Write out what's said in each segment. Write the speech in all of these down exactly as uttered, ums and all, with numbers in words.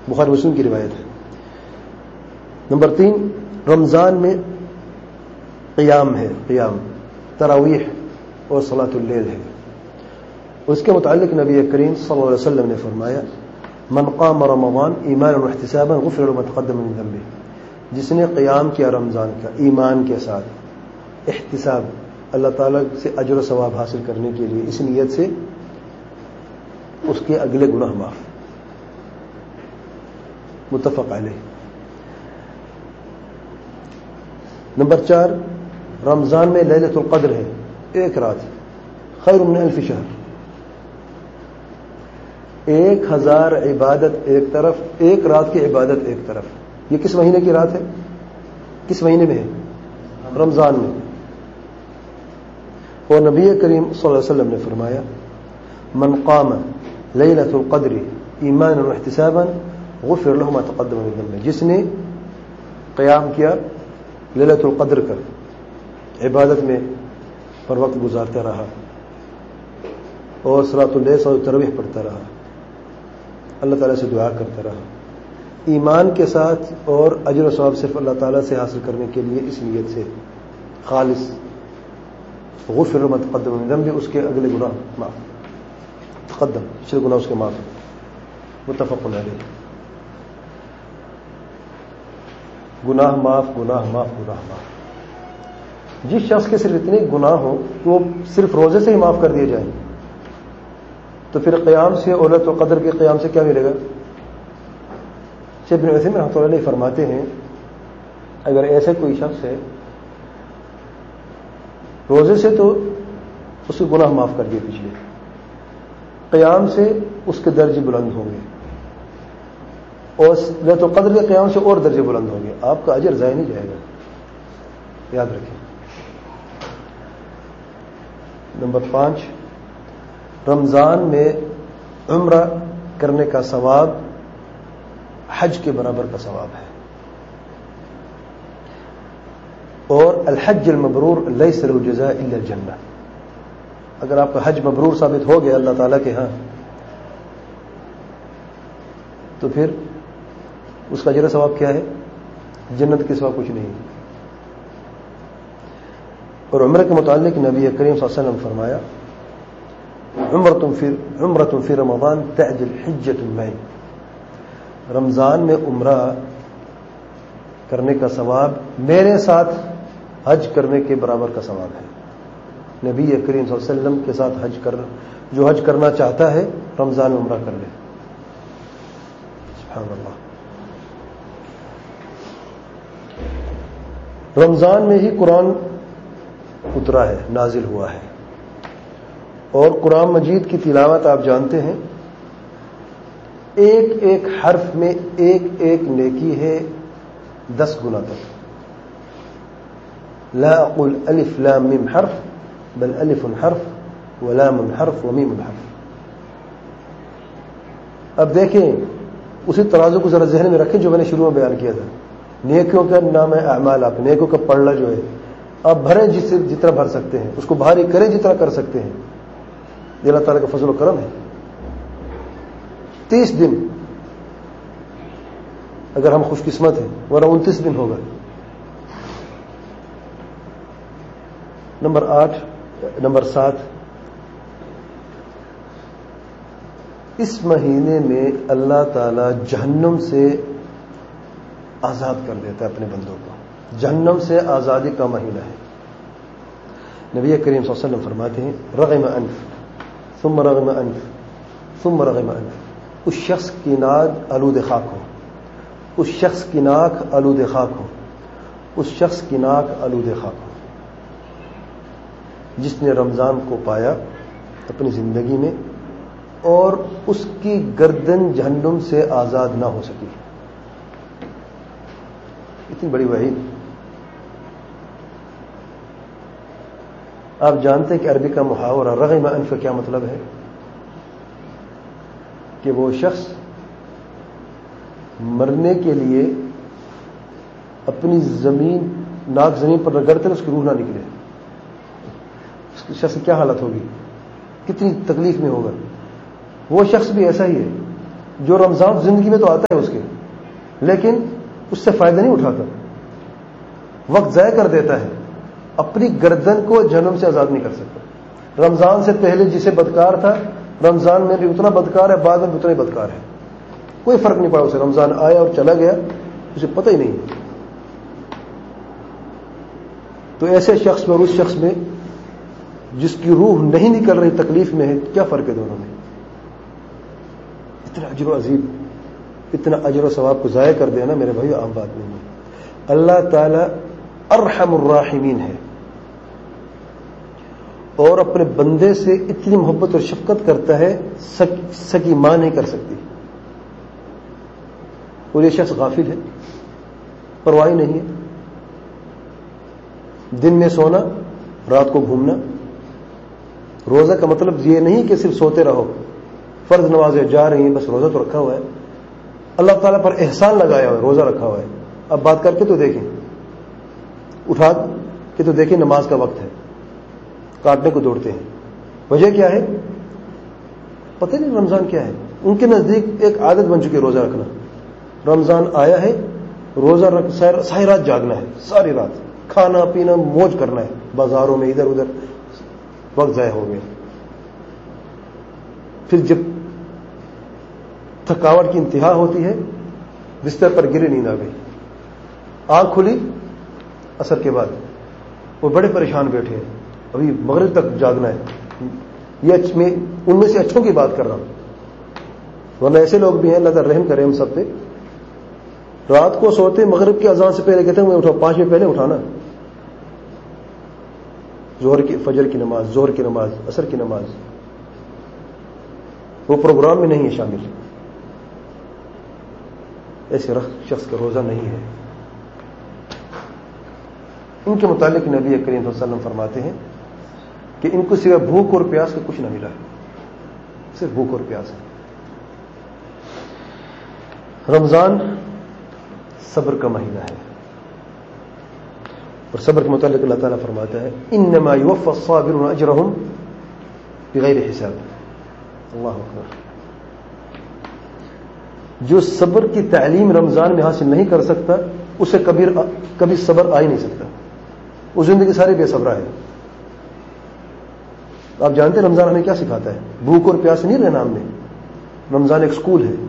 بخاری مسلم کی روایت ہے. نمبر تین، رمضان میں قیام ہے، قیام تراویح اور صلاۃ اللیل ہے. اس کے متعلق نبی کریم صلی اللہ علیہ وسلم نے فرمایا من قام رمضان ایمانا واحتسابا غفر له ما تقدم من ذنبه، جس نے قیام کیا رمضان کا ایمان کے ساتھ، احتساب اللہ تعالیٰ سے اجر و ثواب حاصل کرنے کے لیے، اس نیت سے اس کے اگلے گناہ معاف. متفق علیہ. نمبر چار، رمضان میں لیلۃ القدر ہے، ایک رات، خیر من الف شہر. ایک ہزار عبادت ایک طرف، ایک رات کی عبادت ایک طرف. یہ کس مہینے کی رات ہے؟ کس مہینے میں ہے؟ رمضان میں. اور نبی کریم صلی اللہ علیہ وسلم نے فرمایا من قام لیلۃ القدر ایمانا واحتسابا غفر له ما تقدم من ذنبه، جس نے قیام کیا لیلۃ القدر کا، عبادت میں پر وقت گزارتا رہا اور صلاۃ اللیل اور تراویح پڑھتا رہا، اللہ تعالیٰ سے دعا کرتا رہا، ایمان کے ساتھ اور اجر و ثواب صرف اللہ تعالیٰ سے حاصل کرنے کے لیے اس نیت سے خالص، غفر له ما تقدم من ذنبه، اس کے اگلے گناہ معاف، تقدم پچھلے گناہ اس کے معاف. متفق علیہ. گناہ معاف، گناہ معاف، گناہ معاف. جس شخص کے صرف اتنے گناہ ہوں کہ وہ صرف روزے سے ہی معاف کر دیے جائیں، تو پھر قیام سے اور لیلۃ القدر کے قیام سے کیا ملے گا؟ شیخ ابن عثیمین رحمۃ اللہ علیہ فرماتے ہیں اگر ایسے کوئی شخص ہے روزے سے تو اس کے گناہ معاف کر دیے پچھلے، قیام سے اس کے درجے بلند ہوں گے اور لیلۃ القدر کے قیام سے اور درجے بلند ہوں گے. آپ کا اجر ضائع نہیں جائے گا، یاد رکھیں. نمبر پانچ، رمضان میں عمرہ کرنے کا ثواب حج کے برابر کا ثواب ہے. اور الحج المبرور لیس له جزاء الا الجنہ، اگر آپ کا حج مبرور ثابت ہو گیا اللہ تعالیٰ کے ہاں تو پھر اس کا اجر و ثواب کیا ہے؟ جنت کے سوا کچھ نہیں. اور عمرہ کے متعلق نبی کریم صلی اللہ علیہ وسلم فرمایا عمرۃ فی عمرۃ فی رمضان تعدل حجۃ معی، رمضان میں عمرہ کرنے کا ثواب میرے ساتھ حج کرنے کے برابر کا ثواب ہے. نبی کریم صلی اللہ علیہ وسلم کے ساتھ حج کر جو حج کرنا چاہتا ہے رمضان میں عمرہ کر لے. سبحان اللہ. رمضان میں ہی قرآن اترا ہے، نازل ہوا ہے، اور قرآن مجید کی تلاوت آپ جانتے ہیں ایک ایک حرف میں ایک ایک نیکی ہے دس گنا تک. لا اقول الف لام میم حرف بل الف حرف ولام حرف ومیم حرف. اب دیکھیں اسی ترازو کو ذرا ذہن میں رکھیں جو میں نے شروع میں بیان کیا تھا. نیکیوں کا نام ہے اعمال، آپ نیکیوں کا پڑھنا جو ہے آپ بھریں جس جتنا بھر سکتے ہیں، اس کو بھاری کریں جتنا کر سکتے ہیں. یہ اللہ تعالیٰ کا فضل و کرم ہے. تیس دن اگر ہم خوش قسمت ہیں، ورنہ انتیس دن ہوگا. نمبر آٹھ نمبر سات، اس مہینے میں اللہ تعالی جہنم سے آزاد کر دیتا ہے اپنے بندوں کو. جہنم سے آزادی کا مہینہ ہے. نبی کریم صلی اللہ علیہ وسلم فرماتے ہیں رغم انف ثم رغم انف ثم رغم انف، اس شخص کی ناک آلود خاک ہو، اس شخص کی ناک آلود خاک ہو، اس شخص کی ناک آلود خاک ہو جس نے رمضان کو پایا اپنی زندگی میں اور اس کی گردن جہنم سے آزاد نہ ہو سکی. اتنی بڑی وعید. آپ جانتے ہیں کہ عربی کا محاورہ رغم انف کا کیا مطلب ہے؟ کہ وہ شخص مرنے کے لیے اپنی زمین ناک زمین پر رگڑتے اس کی روح نہ نکلے. اس شخص کی کیا حالت ہوگی، کتنی تکلیف میں ہوگا. وہ شخص بھی ایسا ہی ہے جو رمضان زندگی میں تو آتا ہے اس کے، لیکن اس سے فائدہ نہیں اٹھاتا، وقت ضائع کر دیتا ہے، اپنی گردن کو جہنم سے آزاد نہیں کر سکتا۔ رمضان سے پہلے جسے بدکار تھا، رمضان میں بھی اتنا بدکار ہے، بعد میں بھی اتنا ہی بدکار ہے، کوئی فرق نہیں پڑا اسے، رمضان آیا اور چلا گیا، اسے پتہ ہی نہیں۔ تو ایسے شخص میں اور اس شخص میں جس کی روح نہیں نکل رہی، تکلیف میں ہے، کیا فرق ہے دونوں میں؟ اتنا اجر و عظیم، اتنا اجر و ثواب کو ضائع کر دینا میرے بھائی عام بات نہیں ہے۔ اللہ تعالی ارحم الراحمین ہے، اور اپنے بندے سے اتنی محبت اور شفقت کرتا ہے سک سکی ماں نہیں کر سکتی، اور یہ شخص غافل ہے، پرواہ نہیں ہے، دن میں سونا، رات کو گھومنا۔ روزہ کا مطلب یہ نہیں کہ صرف سوتے رہو، فرض نمازیں جا رہی ہیں بس روزہ تو رکھا ہوا ہے، اللہ تعالیٰ پر احسان لگایا ہوا ہے، روزہ رکھا ہوا ہے، اب بات کر کے تو دیکھیں، اٹھا کے تو دیکھیں، نماز کا وقت ہے، کاٹنے کو دوڑتے ہیں، وجہ کیا ہے؟ پتہ نہیں رمضان کیا ہے، ان کے نزدیک ایک عادت بن چکی ہے روزہ رکھنا، رمضان آیا ہے، روزہ رکھ ساری رات جاگنا ہے، ساری رات کھانا پینا موج کرنا ہے، بازاروں میں ادھر ادھر، وقت ضائع ہو گیا۔ پھر جب تھکاوٹ کی انتہا ہوتی ہے، بستر پر گری، نیند آ گئی، آنکھ کھلی عصر کے بعد، وہ بڑے پریشان بیٹھے ہیں، ابھی مغرب تک جاگنا ہے۔ یہ میں ان میں سے اچھوں کی بات کر رہا ہوں، ورنہ ایسے لوگ بھی ہیں، اللہ تعالیٰ رحم کرے ہم سب پہ، رات کو سوتے مغرب کی اذان سے پہلے کہتے ہیں میں اٹھا، پانچ منٹ پہلے اٹھانا، ظہر کی فجر کی نماز، ظہر کی نماز، عصر کی نماز، وہ پروگرام میں نہیں ہے شامل، ایسے شخص کا روزہ نہیں ہے۔ ان کے متعلق نبی کریم صلی اللہ علیہ وسلم فرماتے ہیں کہ ان کو صرف بھوک اور پیاس کا کچھ نہ ملا، صرف بھوک اور پیاس ہے۔ رمضان صبر کا مہینہ ہے، اور صبر کے متعلق اللہ تعالیٰ فرماتا ہے انما یوفی الصابرون اجرهم بغیر حساب۔ اللہ اکبر۔ جو صبر کی تعلیم رمضان میں حاصل نہیں کر سکتا، اسے کبھی کبھی صبر آ ہی نہیں سکتا، وہ زندگی ساری بے صبرا ہے۔ آپ جانتے ہیں رمضان ہمیں کیا سکھاتا ہے؟ بھوک اور پیاس نہیں رہنا ہم نے، رمضان ایک سکول ہے،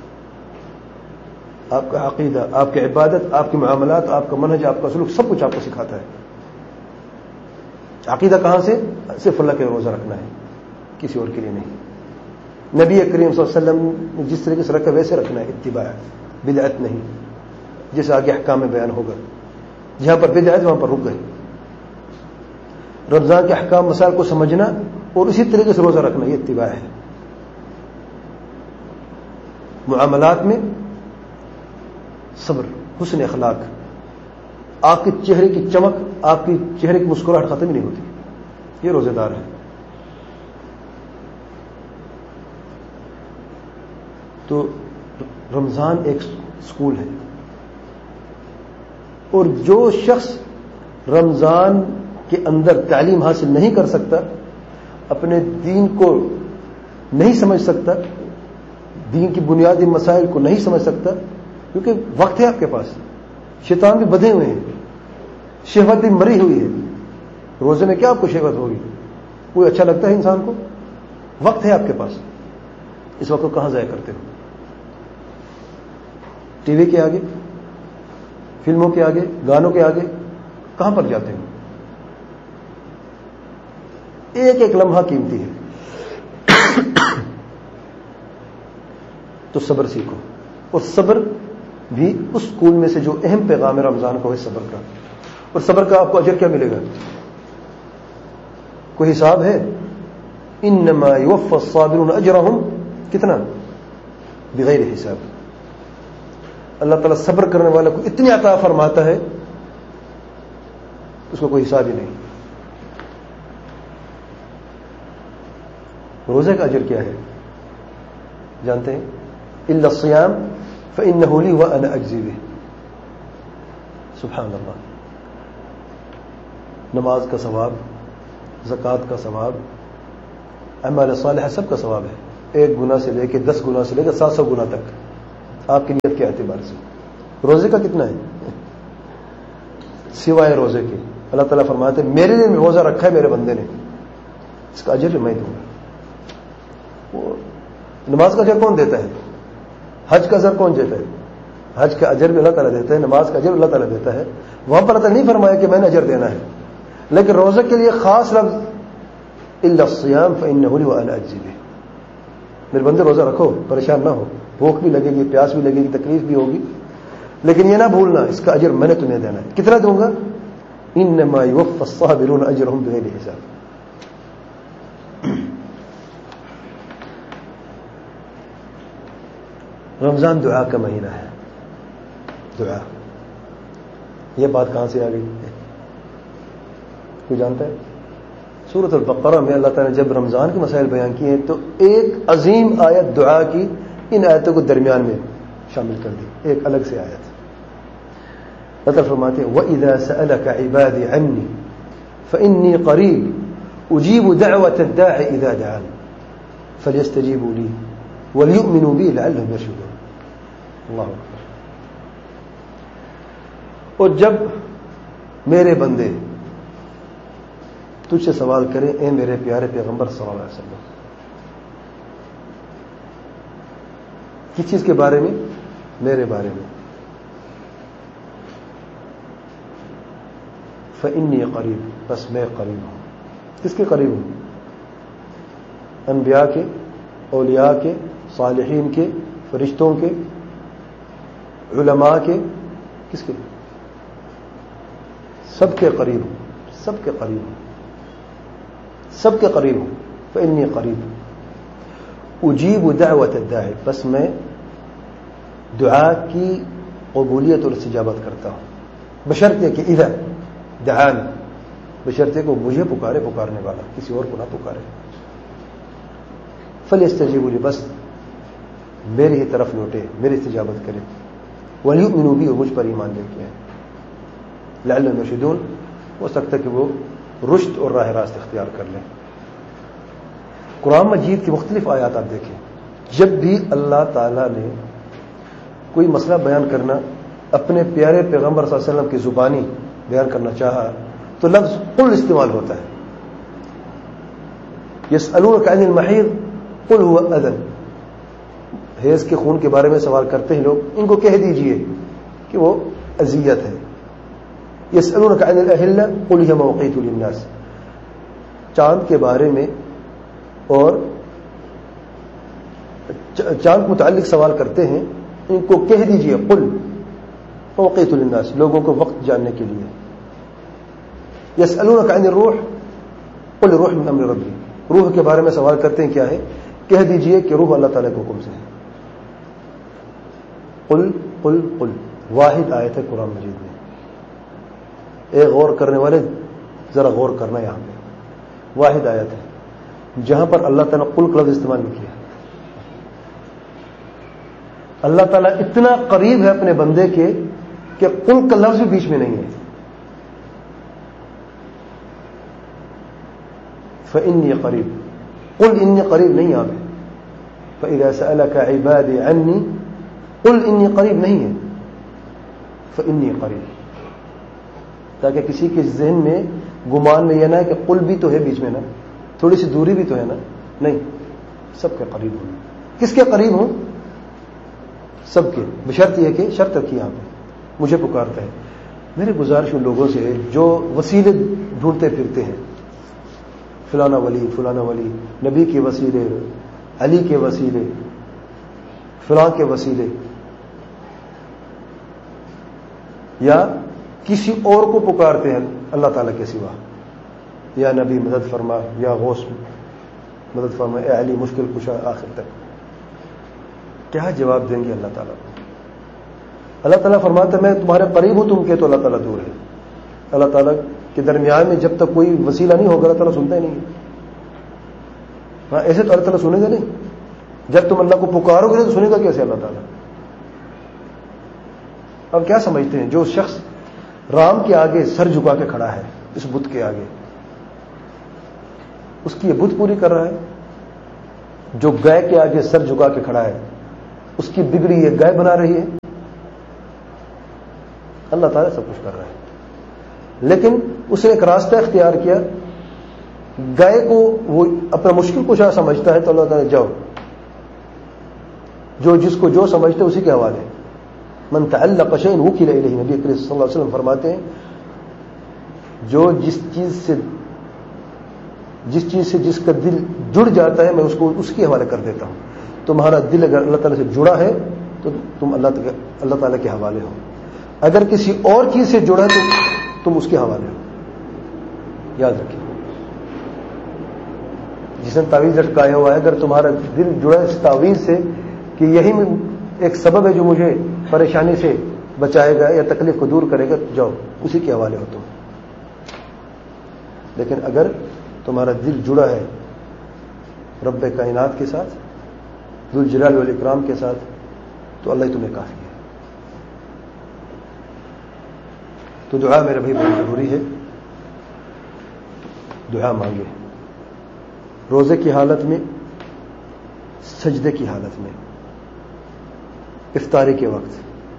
آپ کا عقیدہ، آپ کی عبادت، آپ کے معاملات، آپ کا منہج، آپ کا سلوک، سب کچھ آپ کو سکھاتا ہے۔ عقیدہ کہاں سے؟ صرف اللہ کے روزہ رکھنا ہے، کسی اور کے لیے نہیں۔ نبی کریم صلی اللہ علیہ وسلم نے جس طریقے سے رکھا ویسے رکھنا ہے، اتباع، بدعت نہیں، جیسے آگے احکام میں بیان ہوگا۔ جہاں پر بدعت وہاں پر رک گئے۔ رمضان کے احکام مسائل کو سمجھنا اور اسی طریقے سے روزہ رکھنا، یہ اتباع ہے۔ معاملات میں صبر، حسن اخلاق، آپ کے چہرے کی چمک، آپ کی چہرے کی مسکراہٹ ختم ہی نہیں ہوتی، یہ روزے دار ہے۔ تو رمضان ایک سکول ہے، اور جو شخص رمضان کے اندر تعلیم حاصل نہیں کر سکتا، اپنے دین کو نہیں سمجھ سکتا، دین کی بنیادی مسائل کو نہیں سمجھ سکتا، کیونکہ وقت ہے آپ کے پاس، شیطان بھی بدھے ہوئے ہیں، شہوت بھی مری ہوئی ہے، روزے میں کیا آپ کو شہوت ہوگی؟ کوئی اچھا لگتا ہے انسان کو؟ وقت ہے آپ کے پاس، اس وقت کو کہاں ضائع کرتے ہو؟ ٹی وی کے آگے، فلموں کے آگے، گانوں کے آگے، کہاں پر جاتے ہو؟ ایک ایک لمحہ قیمتی ہے۔ تو صبر سیکھو، اور صبر بھی اس اسکول میں سے جو اہم پیغام ہے رمضان کو ہے صبر کا۔ اور صبر کا آپ کو اجر کیا ملے گا؟ کوئی حساب ہے؟ انما یوفی الصابرون اجرهم کتنا؟ بغیر حساب۔ اللہ تعالیٰ صبر کرنے والے کو اتنی عطا فرماتا ہے، اس کو کوئی حساب ہی نہیں۔ روزے کا اجر کیا ہے جانتے ہیں؟ الا الصیام فانه لی وانا اجزی بہ۔ سبحان اللہ۔ نماز کا ثواب، زکوٰۃ کا ثواب، اعمال صالحہ سب کا ثواب ہے، ایک گنا سے لے کے دس گنا سے لے کے سات سو گنا تک آپ کی نیت کے اعتبار سے. روزے کا کتنا ہے سوائے روزے کے؟ اللہ تعالیٰ فرماتے ہیں میرے لیے روزہ رکھا ہے میرے بندے نے, اس کا اجر میں دوں گا. وہ نماز کا اجر کون دیتا ہے؟ حج کا اجر کون دیتا ہے؟ حج کا اجر بھی اللہ تعالیٰ دیتا ہے, نماز کا اجر اللہ تعالیٰ دیتا ہے. وہاں پر اللہ تعالیٰ نہیں فرمایا کہ میں نے اجر دینا ہے, لیکن روزے کے لیے خاص لفظ الا الصيام فانه لي وانا اجزي به. میرے بندے روزہ رکھو, پریشان نہ ہو, بھوک بھی لگے گی, پیاس بھی لگے گی, تکلیف بھی ہوگی, لیکن یہ نہ بھولنا اس کا اجر میں نے تمہیں دینا ہے. کتنا دوں گا؟ انما يوفى الصابرون اجرهم بغير حساب. رمضان دعا کا مہینہ ہے. دعا, یہ بات کہاں سے آ گئی کوئی جانتا ہے؟ سورۃ البقرہ میں اللہ تعالیٰ نے جب رمضان کے مسائل بیان کیے ہیں تو ایک عظیم آیت دعا کی ان آیتوں کو درمیان میں شامل کر دی, ایک الگ سے آیت. اللہ تعالیٰ فرماتے ہیں وَإِذَا سَأَلَكَ عِبَادِي عَنِّي فَإِنِّي قَرِيبٌ أُجِيبُ دَعْوَةَ الدَّاعِ إِذَا دَعَانِ فَلْيَسْتَجِيبُوا لِي وَلْيُؤْمِنُوا بِي لَعَلَّهُمْ يَرْشُدُونَ. اللہ اکبر. اور جب میرے بندے تجھ سے سوال کریں اے میرے پیارے پیغمبر صلی اللہ علیہ وسلم, کس چیز کے بارے میں؟ میرے بارے میں. فإنی قریب, بس میں قریب ہوں. کس کے قریب ہوں؟ انبیاء کے, اولیاء کے, صالحین کے, فرشتوں کے, علماء کے, کس کے؟ سب کے قریب ہوں, سب کے قریب ہوں, سب کے قریب ہوں. فإنی قریب اجیب دعوت الداعی, بس میں دعا کی قبولیت اور استجابت کرتا ہوں, بشرط کہ اذا دعان, بشرط کہ مجھے پکارے, پکارنے والا کسی اور کو نہ پکارے. فلیستجیبوا لی, بس میری ہی طرف لوٹے, میری استجابت کرے. ولیؤمنوا بی, مجھ پر ایمان لے کے آئے. لعلہم یرشدون, ہو سکتا ہے کہ وہ رشد اور راہ راست اختیار کر لیں. قرآن مجید کی مختلف آیات آپ دیکھیں, جب بھی اللہ تعالیٰ نے کوئی مسئلہ بیان کرنا اپنے پیارے پیغمبر صلی اللہ علیہ وسلم کی زبانی بیان کرنا چاہا تو لفظ قل استعمال ہوتا ہے. یسألونک عن المحیض قل هو اذن, حیض کے خون کے بارے میں سوال کرتے ہیں لوگ, ان کو کہہ دیجئے کہ وہ اذیت ہے. یسألونک عن الاہلہ قل ہی مواقیت للناس, چاند کے بارے میں اور چاند متعلق سوال کرتے ہیں, ان کو کہہ دیجئے قل مواقیت للناس, لوگوں کو وقت جاننے کے لیے. یسألونک عن الروح قل روح من امر ربی, روح کے بارے میں سوال کرتے ہیں, کیا ہے؟ کہہ دیجئے کہ روح اللہ تعالیٰ کے حکم سے ہے. قل قل قل, واحد آیت ہے قرآن مجید میں. ایک غور کرنے والے ذرا غور کرنا, یہاں پہ واحد آیت ہے جہاں پر اللہ تعالیٰ نے قل کا لفظ استعمال نہیں کیا. اللہ تعالیٰ اتنا قریب ہے اپنے بندے کے کہ قل کا لفظ بھی بیچ میں نہیں ہے. فإنی قریب, قل انی قریب نہیں آگے. فإذا سألك عبادی عنی قل انی قریب نہیں ہے, فإنی قریب, تاکہ کسی کے ذہن میں گمان میں یہ نہ ہے کہ قل بھی تو ہے بیچ میں نا, تھوڑی سی دوری بھی تو ہے نا. نہیں, سب کے قریب ہوں. کس کے قریب ہوں؟ سب کے, بشرط یہ کہ شرط رکھی یہاں پہ, مجھے پکارتا ہے. میری گزارش ان لوگوں سے جو وسیلے ڈھونڈتے پھرتے ہیں, فلانا ولی فلانا ولی, نبی کے وسیلے, علی کے وسیلے, فلاں کے وسیلے, یا کسی اور کو پکارتے ہیں اللہ تعالیٰ کے سوا, یا نبی مدد فرما, یا غوث مدد فرما, اے علی مشکل کشا, آخر تک کیا جواب دیں گے اللہ تعالیٰ کو؟ اللہ تعالیٰ فرماتا ہے میں تمہارے قریب ہوں, تم کہتے تو اللہ تعالیٰ دور ہے. اللہ تعالیٰ کے درمیان میں جب تک کوئی وسیلہ نہیں ہوگا اللہ تعالیٰ سنتا ہی نہیں ہے. ہاں, ایسے تو اللہ تعالیٰ سنے گا نہیں. جب تم اللہ کو پکارو گے تو سنے گا کیسے اللہ تعالیٰ؟ اب کیا سمجھتے ہیں جو شخص رام کے آگے سر جھکا کے کھڑا ہے, اس بت کے آگے, اس کی یہ بت پوری کر رہا ہے, جو گائے کے آگے سر جھکا کے کھڑا ہے اس کی بگڑی یہ گائے بنا رہی ہے؟ اللہ تعالیٰ سب کچھ کر رہا ہے، لیکن اس نے ایک راستہ اختیار کیا. گائے کو وہ اپنا مشکل کشا سمجھتا ہے تو اللہ تعالیٰ جاؤ، جو جس کو جو سمجھتے اسی کے حوالے. من تعلق شيئا وكل الیہ، نبی کریم صلی اللہ علیہ وسلم فرماتے ہیں جو جس چیز سے جس چیز سے جس کا دل جڑ جاتا ہے میں اس کو اس کے حوالے کر دیتا ہوں. تمہارا دل اگر اللہ تعالیٰ سے جڑا ہے تو تم اللہ اللہ تعالیٰ کے حوالے ہو، اگر کسی اور چیز سے جڑا ہے تو تم اس کے حوالے ہو. یاد رکھیں، جس نے تعویذ لٹکایا ہوا ہے، اگر تمہارا دل جڑا ہے اس تعویذ سے کہ یہی ایک سبب ہے جو مجھے پریشانی سے بچائے گا یا تکلیف کو دور کرے گا، تو جاؤ اسی کے حوالے ہو تم. لیکن اگر تمہارا دل جڑا ہے رب کائنات کے ساتھ، ذو الجلال والاکرام کے ساتھ، تو اللہ ہی تمہیں کافی ہے. تو دعا میرے بھائی بہت ضروری ہے. دعا مانگے روزے کی حالت میں، سجدے کی حالت میں، افطاری کے وقت.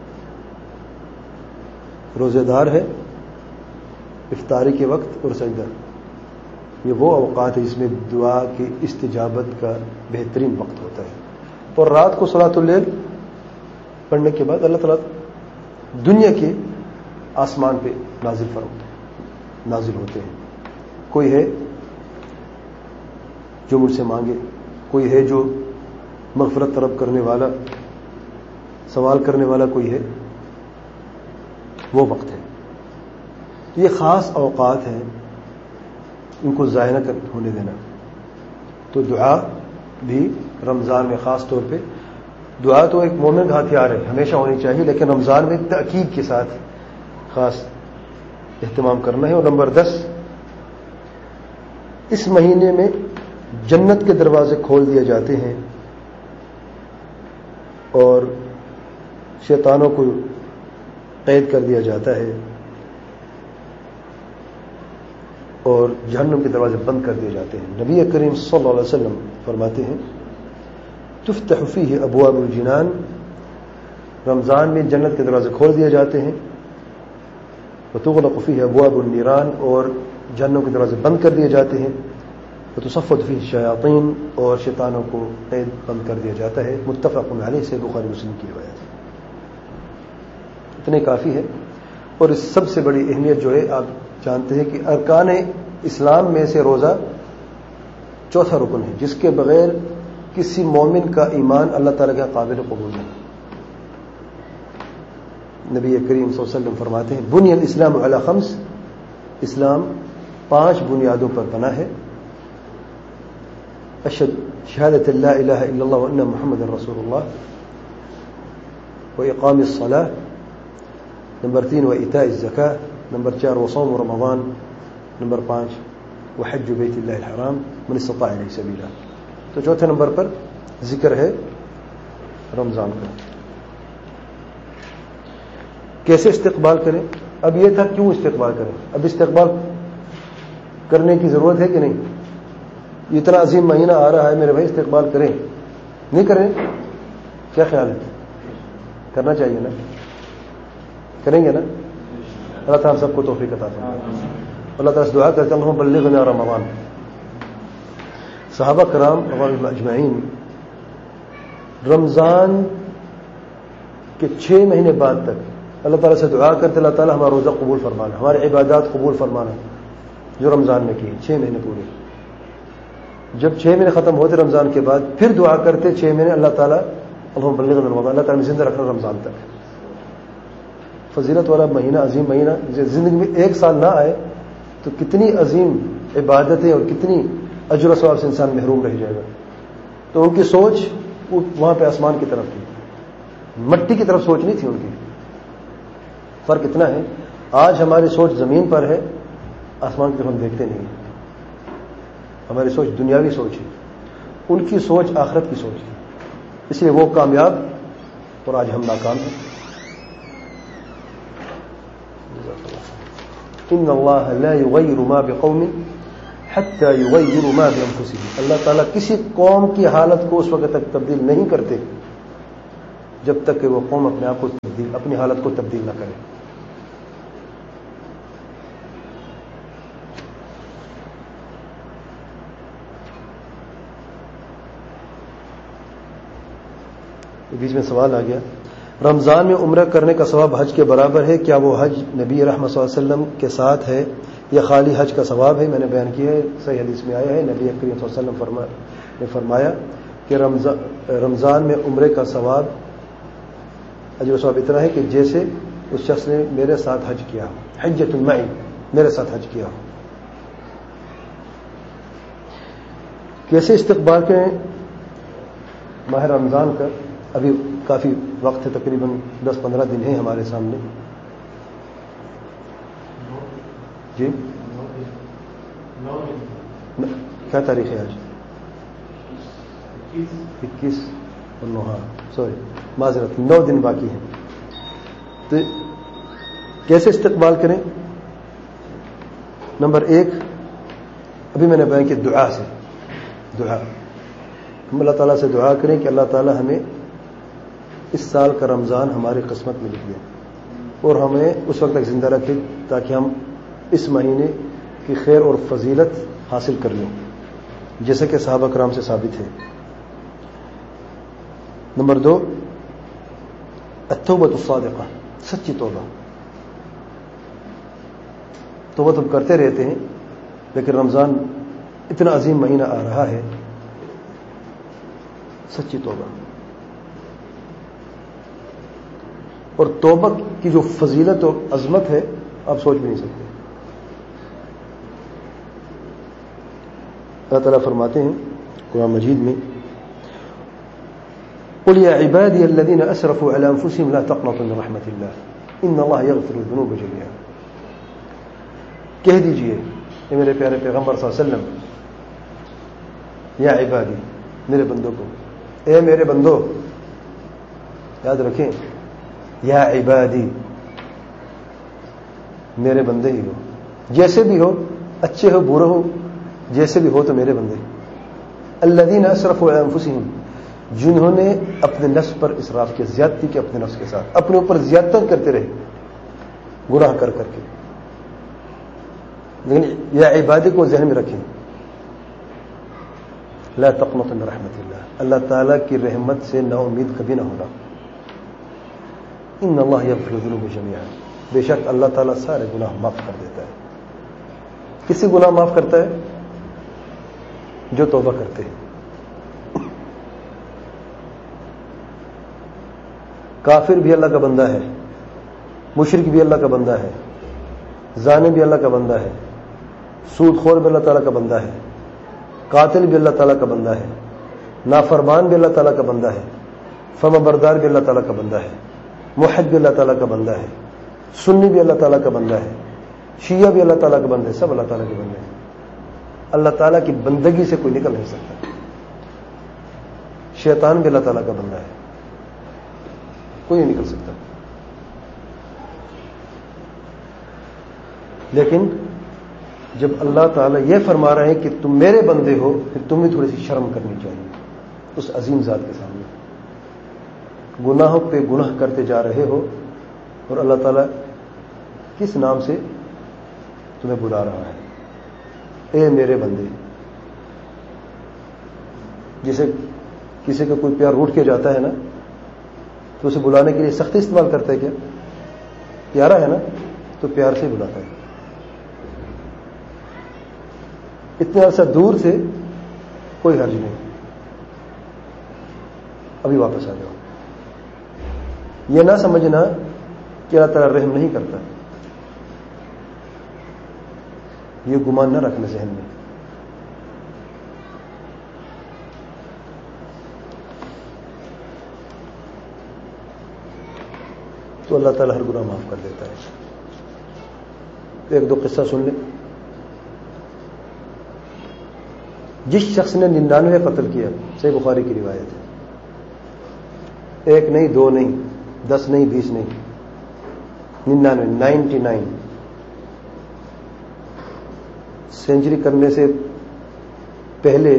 روزے دار ہے، افطاری کے وقت اور سجدہ، یہ وہ اوقات ہے جس میں دعا کی استجابت کا بہترین وقت ہوتا ہے. اور رات کو صلاۃ اللیل پڑھنے کے بعد اللہ تعالیٰ دنیا کے آسمان پہ نازل فرماتے ہیں نازل ہوتے ہیں. کوئی ہے جو مجھ سے مانگے، کوئی ہے جو مغفرت طلب کرنے والا، سوال کرنے والا کوئی ہے، وہ وقت ہے. یہ خاص اوقات ہیں، ان کو ضائع نہ ہونے دینا. تو دعا بھی رمضان میں خاص طور پہ، دعا تو ایک مومن کا ہتھیار ہے، ہمیشہ ہونی چاہیے، لیکن رمضان میں تاکید کے ساتھ خاص اہتمام کرنا ہے. اور نمبر دس، اس مہینے میں جنت کے دروازے کھول دیے جاتے ہیں اور شیطانوں کو قید کر دیا جاتا ہے اور جہنم کے دروازے بند کر دیے جاتے ہیں. نبی کریم صلی اللہ علیہ وسلم فرماتے ہیں تفتح فیہ ابواب الجنان، رمضان میں جنت کے دروازے کھول دیے جاتے ہیں. وتغلق فیہ ابواب النیران، اور جہنم کے دروازے بند کر دیے جاتے ہیں. وتصفد فیہ الشیاطین، اور شیطانوں کو قید بند کر دیا جاتا ہے. متفق علیہ، سے بخاری مسلم کی روایت ہے. اتنے کافی ہے. اور اس سب سے بڑی اہمیت جو ہے، آپ جانتے ہیں کہ ارکان اسلام میں سے روزہ چوتھا رکن ہے، جس کے بغیر کسی مومن کا ایمان اللہ تعالیٰ کے قابل قبول نہیں. نبی کریم صلی اللہ علیہ وسلم فرماتے ہیں بنی الاسلام علی خمس، اسلام پانچ بنیادوں پر بنا ہے. اشهد شهادة لا إله إلا الله وأن محمد رسول الله، وإقام الصلاة، نمبر تین وإيتاء الزكاة، نمبر چار وصوم رمضان، نمبر پانچ وحج بیت اللہ الحرام من استطاع الیہ سبیلا. تو چوتھے نمبر پر ذکر ہے رمضان کا. کیسے استقبال کریں؟ اب یہ تھا کیوں استقبال کریں، اب استقبال کرنے کی ضرورت ہے کہ نہیں؟ اتنا عظیم مہینہ آ رہا ہے میرے بھائی، استقبال کریں نہیں کریں؟ کیا خیال ہے؟ کرنا چاہیے نا؟ کریں گے نا؟ اللہ تعالیٰ سب کو توفیق عطا فرمائے. اللہ تعالیٰ سے دعا کرتے ہیں اللہم بلغنا رمضان. صحابہ کرام رضوان اللہ اجمعین رمضان کے چھ مہینے بعد تک اللہ تعالیٰ سے دعا کرتے اللہ تعالیٰ ہمارا روزہ قبول فرمانا، ہماری عبادات قبول فرمانا جو رمضان میں کی چھ مہینے پورے. جب چھ مہینے ختم ہوتے رمضان کے بعد پھر دعا کرتے چھ مہینے اللہ تعالیٰ اللہم بلغنا رمضان، اللہ تعالیٰ زندہ رکھنا رمضان تک. فضیلت والا مہینہ، عظیم مہینہ. زندگی میں ایک سال نہ آئے تو کتنی عظیم عبادتیں اور کتنی اجر و ثواب سے انسان محروم رہ جائے گا. تو ان کی سوچ وہاں پہ آسمان کی طرف تھی، مٹی کی طرف سوچ نہیں تھی ان کی. فرق اتنا ہے، آج ہماری سوچ زمین پر ہے، آسمان کی طرف ہم دیکھتے نہیں. ہماری سوچ دنیاوی سوچ ہے، ان کی سوچ آخرت کی سوچ ہے. اس لیے وہ کامیاب اور آج ہم ناکام ہیں. ان اللہ لا یغیر ما بقوم حتى يغيروا ما بأنفسهم. اللہ تعالیٰ کسی قوم کی حالت کو اس وقت تک تبدیل نہیں کرتے جب تک کہ وہ قوم اپنے آپ کو تبدیل اپنی حالت کو تبدیل نہ کرے. بیچ میں سوال آ گیا، رمضان میں عمرہ کرنے کا ثواب حج کے برابر ہے، کیا وہ حج نبی رحمت صلی اللہ علیہ وسلم کے ساتھ ہے یا خالی حج کا ثواب ہے؟ میں نے بیان کیا ہے، صحیح حدیث میں آیا ہے، نبی کریم صلی اللہ علیہ وسلم فرما نے فرمایا کہ رمضان رمضان میں عمرے کا ثواب اجر و ثواب اتنا ہے کہ جیسے اس شخص نے میرے ساتھ حج کیا ہو، حجۃ معی، میرے ساتھ حج کیا ہو. کیسے استقبال کریں ماہ رمضان کا؟ ابھی کافی وقت ہے، تقریباً دس پندرہ دن ہیں ہمارے سامنے. جی کیا تاریخ ہے آج؟ اکیس اور نو، ہاں سوری معذرت، نو دن باقی ہیں. تو کیسے استقبال کریں؟ نمبر ایک، ابھی میں نے بیان کیا، دعا سے. دعا ہم اللہ تعالیٰ سے دعا کریں کہ اللہ تعالیٰ ہمیں اس سال کا رمضان ہماری قسمت میں لکھ دے اور ہمیں اس وقت تک زندہ رکھے تاکہ ہم اس مہینے کی خیر اور فضیلت حاصل کر لیں، جیسا کہ صحابہ کرام سے ثابت ہے. نمبر دو، التوبۃ الصادقہ، سچی توبہ. توبہ تو کرتے رہتے ہیں لیکن رمضان اتنا عظیم مہینہ آ رہا ہے، سچی توبہ. اور توبہ کی جو فضیلت اور عظمت ہے آپ سوچ بھی نہیں سکتے. اللہ تعالیٰ فرماتے ہیں قرآن مجید میں، قل يا عبادي الذين اسرفوا على انفسهم لا تقنطوا من رحمة الله ان الله يغفر الذنوب جميعا. کہہ دیجئے اے میرے پیارے پیغمبر صلی اللہ علیہ وسلم، یا عبادی، میرے بندوں کو، اے میرے بندو، یاد رکھیں، یا عبادی، میرے بندے ہی ہو، جیسے بھی ہو، اچھے ہو برے ہو، جیسے بھی ہو تو میرے بندے. الذین اسرفوا علی انفسہم، جنہوں نے اپنے نفس پر اسراف کیا، زیادتی کی اپنے نفس کے ساتھ، اپنے اوپر زیادتی کرتے رہے گناہ کر کر کے. لیکن یا عبادی کو ذہن میں رکھیں، لا تقنطوا من رحمت اللہ، اللہ تعالیٰ کی رحمت سے نا امید کبھی نہ ہونا. ان اللہ یغفر الذنوب جميعا، بے شک اللہ تعالیٰ سارے گناہ معاف کر دیتا ہے. کسی گناہ معاف کرتا ہے؟ جو توبہ کرتے ہیں. کافر بھی اللہ کا بندہ ہے، مشرک بھی اللہ کا بندہ ہے، زانی بھی اللہ کا بندہ ہے، سود خور بھی اللہ تعالیٰ کا بندہ ہے، قاتل بھی اللہ تعالیٰ کا بندہ ہے، نافرمان بھی اللہ تعالیٰ کا بندہ ہے، فرما بردار بھی اللہ تعالیٰ کا بندہ ہے، موحد بھی اللہ تعالیٰ کا بندہ ہے، سنی بھی اللہ تعالیٰ کا بندہ ہے، شیعہ بھی اللہ تعالیٰ کا بندہ ہے، سب اللہ تعالیٰ کے بندے ہیں. اللہ تعالیٰ کی بندگی سے کوئی نکل نہیں سکتا. شیطان بھی اللہ تعالیٰ کا بندہ ہے، کوئی نہیں نکل سکتا. لیکن جب اللہ تعالیٰ یہ فرما رہے ہیں کہ تم میرے بندے ہو، پھر تمہیں تھوڑی سی شرم کرنی چاہیے اس عظیم ذات کے سامنے. گناہوں پہ گناہ کرتے جا رہے ہو اور اللہ تعالیٰ کس نام سے تمہیں بلا رہا ہے؟ اے میرے بندے. جیسے کسی کا کوئی پیار روٹ کے جاتا ہے نا تو اسے بلانے کے لیے سختی استعمال کرتا ہے، کیا پیارا ہے نا تو پیار سے بلاتا ہے. اتنے عرصہ دور سے کوئی حرج نہیں، ابھی واپس آ جاؤ. یہ نہ سمجھنا کہ اللہ تعالیٰ رحم نہیں کرتا، یہ گمان نہ رکھنا ذہن میں. تو اللہ تعالیٰ ہر گناہ معاف کر دیتا ہے. ایک دو قصہ سن لیں. جس شخص نے ننانوے قتل کیا، صحیح بخاری کی روایت ہے، ایک نہیں، دو نہیں، دس نہیں، بیس نہیں، ننانوے، نائنٹی نائن. سینچری کرنے سے پہلے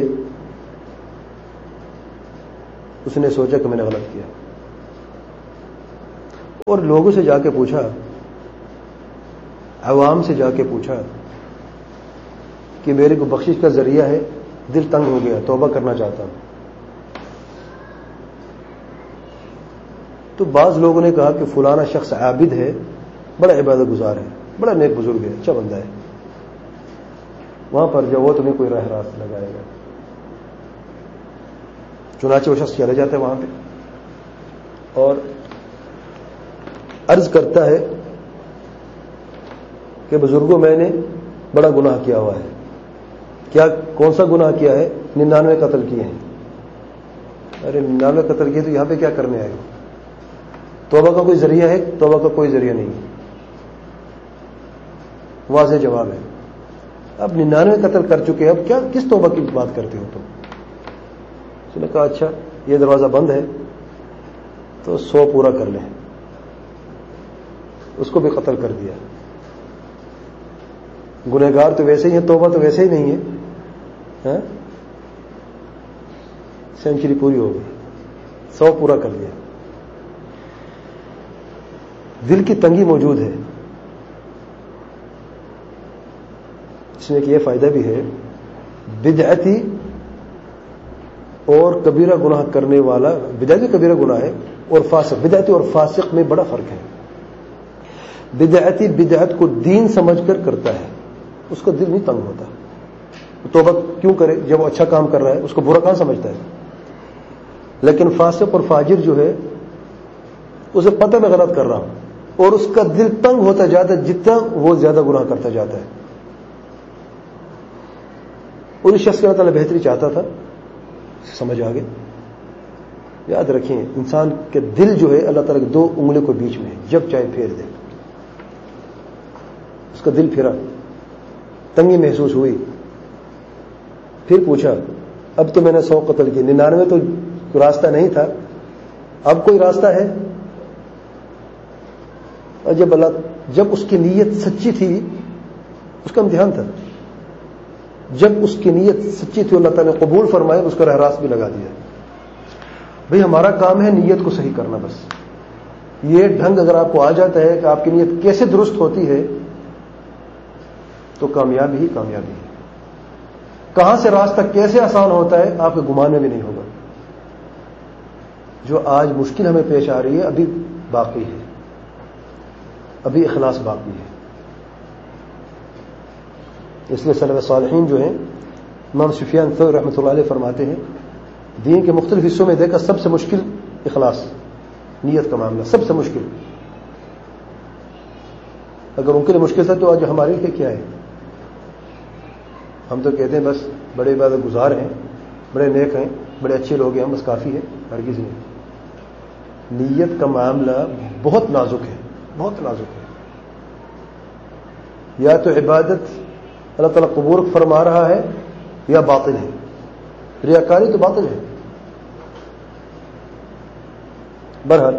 اس نے سوچا کہ میں نے غلط کیا، اور لوگوں سے جا کے پوچھا، عوام سے جا کے پوچھا کہ میرے کو بخشش کا ذریعہ ہے، دل تنگ ہو گیا، توبہ کرنا چاہتا ہوں. تو بعض لوگوں نے کہا کہ فلانا شخص عابد ہے، بڑا عبادت گزار ہے، بڑا نیک بزرگ ہے، اچھا بندہ ہے، وہاں پر جب وہ تمہیں کوئی راہ راست لگائے گا. چنانچہ وہ شخص چلے جاتا ہے وہاں پہ اور عرض کرتا ہے کہ بزرگوں میں نے بڑا گناہ کیا ہوا ہے. کیا کون سا گناہ کیا ہے؟ ننانوے قتل کیے ہیں. ارے ننانوے قتل کیے تو یہاں پہ کیا کرنے آئے گا؟ توبہ کا کوئی ذریعہ ہے؟ توبہ کا کوئی ذریعہ نہیں. واضح جواب ہے. اب ننانوے قتل کر چکے، اب کیا کس توبہ کی بات کرتے ہو تم؟ اس نے کہا اچھا یہ دروازہ بند ہے تو سو پورا کر لیں. اس کو بھی قتل کر دیا. گنہگار تو ویسے ہی ہیں، توبہ تو ویسے ہی نہیں ہے. سینچری پوری ہو گئی، سو پورا کر دیا. دل کی تنگی موجود ہے. اس میں کہ یہ فائدہ بھی ہے، بدعتی اور کبیرہ گناہ کرنے والا، بدعتی کبیرہ گناہ ہے اور فاسق، بدعتی اور فاسق میں بڑا فرق ہے. بدعتی بدعت کو دین سمجھ کر کرتا ہے، اس کا دل نہیں تنگ ہوتا. توبہ کیوں کرے جب وہ اچھا کام کر رہا ہے؟ اس کو برا کہاں سمجھتا ہے. لیکن فاسق اور فاجر جو ہے اسے پتہ میں غلط کر رہا ہوں اور اس کا دل تنگ ہوتا جاتا ہے جتنا وہ زیادہ گناہ کرتا جاتا ہے. اور اس شخص کے اللہ تعالیٰ بہتری چاہتا تھا، سمجھ آ گئے. یاد رکھیں انسان کے دل جو ہے اللہ تعالیٰ کے دو انگلیوں کے بیچ میں ہے، جب چاہے پھیر دے. اس کا دل پھرا، تنگی محسوس ہوئی، پھر پوچھا اب تو میں نے سو قتل کیے، ننانوے تو راستہ نہیں تھا، اب کوئی راستہ ہے؟ اور جب اللہ جب اس کی نیت سچی تھی، اس کا امتحان تھا، جب اس کی نیت سچی تھی اللہ تعالیٰ نے قبول فرمایا، اس کا راہ راست بھی لگا دیا. بھئی ہمارا کام ہے نیت کو صحیح کرنا. بس یہ ڈھنگ اگر آپ کو آ جاتا ہے کہ آپ کی نیت کیسے درست ہوتی ہے تو کامیابی ہی کامیابی ہے. کہاں سے راستہ کیسے آسان ہوتا ہے آپ کے گمان میں بھی نہیں ہوگا. جو آج مشکل ہمیں پیش آ رہی ہے ابھی باقی ہے، ابھی اخلاص باقی ہے. اس لیے سلف صالحین جو ہیں، امام سفیان ثوری رحمۃ اللہ علیہ فرماتے ہیں دین کے مختلف حصوں میں دیکھا سب سے مشکل اخلاص، نیت کا معاملہ سب سے مشکل. اگر ان کے لیے مشکل تھا تو آج ہمارے لیے کیا ہے؟ ہم تو کہتے ہیں بس بڑے عبادت گزار ہیں، بڑے نیک ہیں، بڑے اچھے لوگ ہیں، بس کافی ہے. ہرگز نہیں. نیت کا معاملہ بہت نازک ہے، بہت نازک ہے. یا تو عبادت اللہ تعالیٰ قبول فرما رہا ہے یا باطل ہے. ریاکاری تو باطل ہے. بہرحال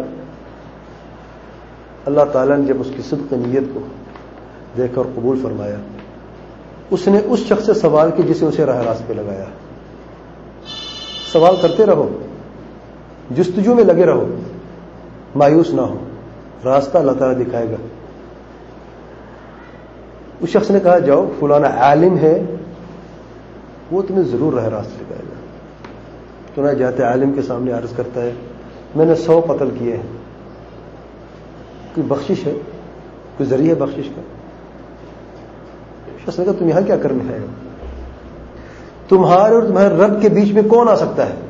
اللہ تعالیٰ نے جب اس کی صدق نیت کو دیکھ کر قبول فرمایا، اس نے اس شخص سے سوال کی جسے اسے راہ راست پہ لگایا. سوال کرتے رہو، جستجو میں لگے رہو، مایوس نہ ہو، راستہ اللہ تعالیٰ دکھائے گا. اس شخص نے کہا جاؤ فلانا عالم ہے، وہ تمہیں ضرور راہ راست دکھائے گا. چنانچہ جاتے عالم کے سامنے عرض کرتا ہے میں نے سو قتل کیے ہیں، کوئی بخشش ہے، کوئی ذریعہ ہے بخشش کا؟ شخص نے کہا تم یہاں کیا کرنے آئے ہو؟ تمہارے اور تمہارے رب کے بیچ میں کون آ سکتا ہے؟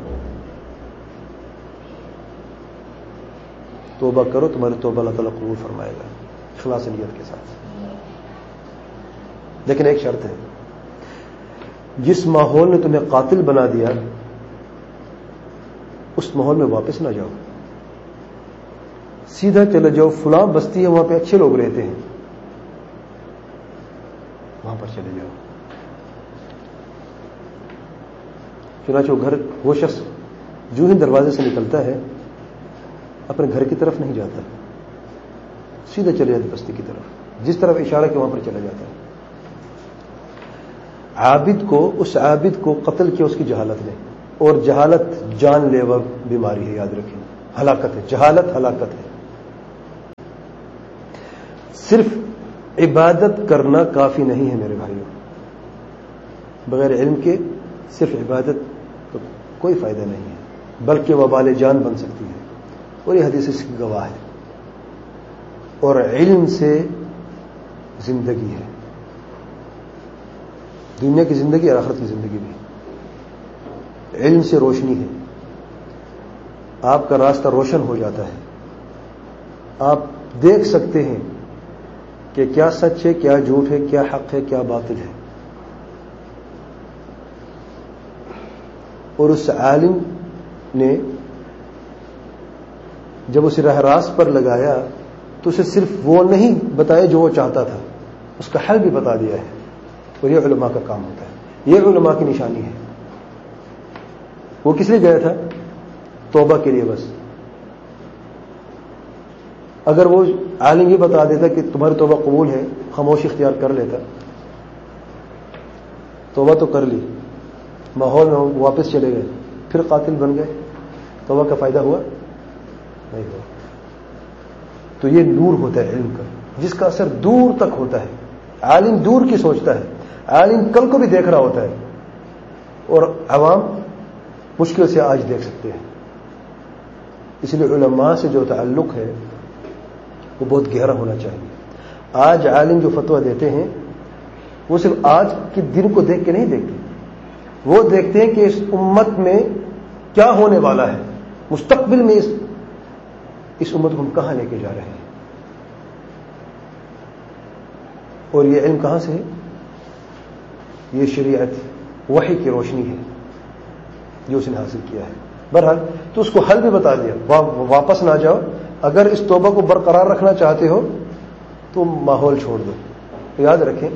توبہ کرو، تمہاری توبہ اللہ تعالیٰ قبول فرمائے گا اخلاص نیت کے ساتھ. لیکن ایک شرط ہے، جس ماحول نے تمہیں قاتل بنا دیا اس ماحول میں واپس نہ جاؤ. سیدھا چلے جاؤ، فلاں بستی ہے وہاں پہ اچھے لوگ رہتے ہیں، وہاں پر چلے جاؤ. چنانچہ وہ گھر وہ شخص جو ہی دروازے سے نکلتا ہے اپنے گھر کی طرف نہیں جاتا، سیدھا چلے جاتا بستی کی طرف، جس طرف اشارہ کہ وہاں پر چلا جاتا ہے. عابد کو اس عابد کو قتل کیا اس کی جہالت نے، اور جہالت جان لیوا بیماری ہے، یاد رکھیں، ہلاکت ہے، جہالت ہلاکت ہے۔ صرف عبادت کرنا کافی نہیں ہے میرے بھائیوں، بغیر علم کے صرف عبادت کا کوئی فائدہ نہیں ہے، بلکہ وبال جان بن سکتی ہے، اور یہ حدیث اس کی گواہ ہے۔ اور علم سے زندگی ہے، دنیا کی زندگی اور آخرت کی زندگی بھی، علم سے روشنی ہے، آپ کا راستہ روشن ہو جاتا ہے، آپ دیکھ سکتے ہیں کہ کیا سچ ہے، کیا جھوٹ ہے، کیا حق ہے، کیا باطل ہے۔ اور اس عالم نے جب اسے راہ راست پر لگایا تو اسے صرف وہ نہیں بتایا جو وہ چاہتا تھا، اس کا حل بھی بتا دیا ہے، اور یہ علماء کا کام ہوتا ہے، یہ علماء کی نشانی ہے۔ وہ کس لیے گیا تھا؟ توبہ کے لیے بس۔ اگر وہ عالم یہ بتا دیتا کہ تمہاری توبہ قبول ہے، خاموشی اختیار کر لیتا، توبہ تو کر لی، ماحول میں واپس چلے گئے، پھر قاتل بن گئے، توبہ کا فائدہ ہوا؟ نہیں ہوا۔ تو یہ نور ہوتا ہے علم کا، جس کا اثر دور تک ہوتا ہے۔ عالم دور کی سوچتا ہے، عالم کل کو بھی دیکھ رہا ہوتا ہے، اور عوام مشکل سے آج دیکھ سکتے ہیں۔ اس لیے علماء سے جو تعلق ہے وہ بہت گہرا ہونا چاہیے۔ آج عالم جو فتویٰ دیتے ہیں وہ صرف آج کے دن کو دیکھ کے نہیں دیکھتے، وہ دیکھتے ہیں کہ اس امت میں کیا ہونے والا ہے، مستقبل میں اس اس امت کو ہم کہاں لے کے جا رہے ہیں۔ اور یہ علم کہاں سے ہے؟ یہ شریعت وحی کی روشنی ہے جو اس نے حاصل کیا ہے۔ بہرحال تو اس کو حل بھی بتا دیا، واپس نہ جاؤ، اگر اس توبہ کو برقرار رکھنا چاہتے ہو تو ماحول چھوڑ دو۔ یاد رکھیں،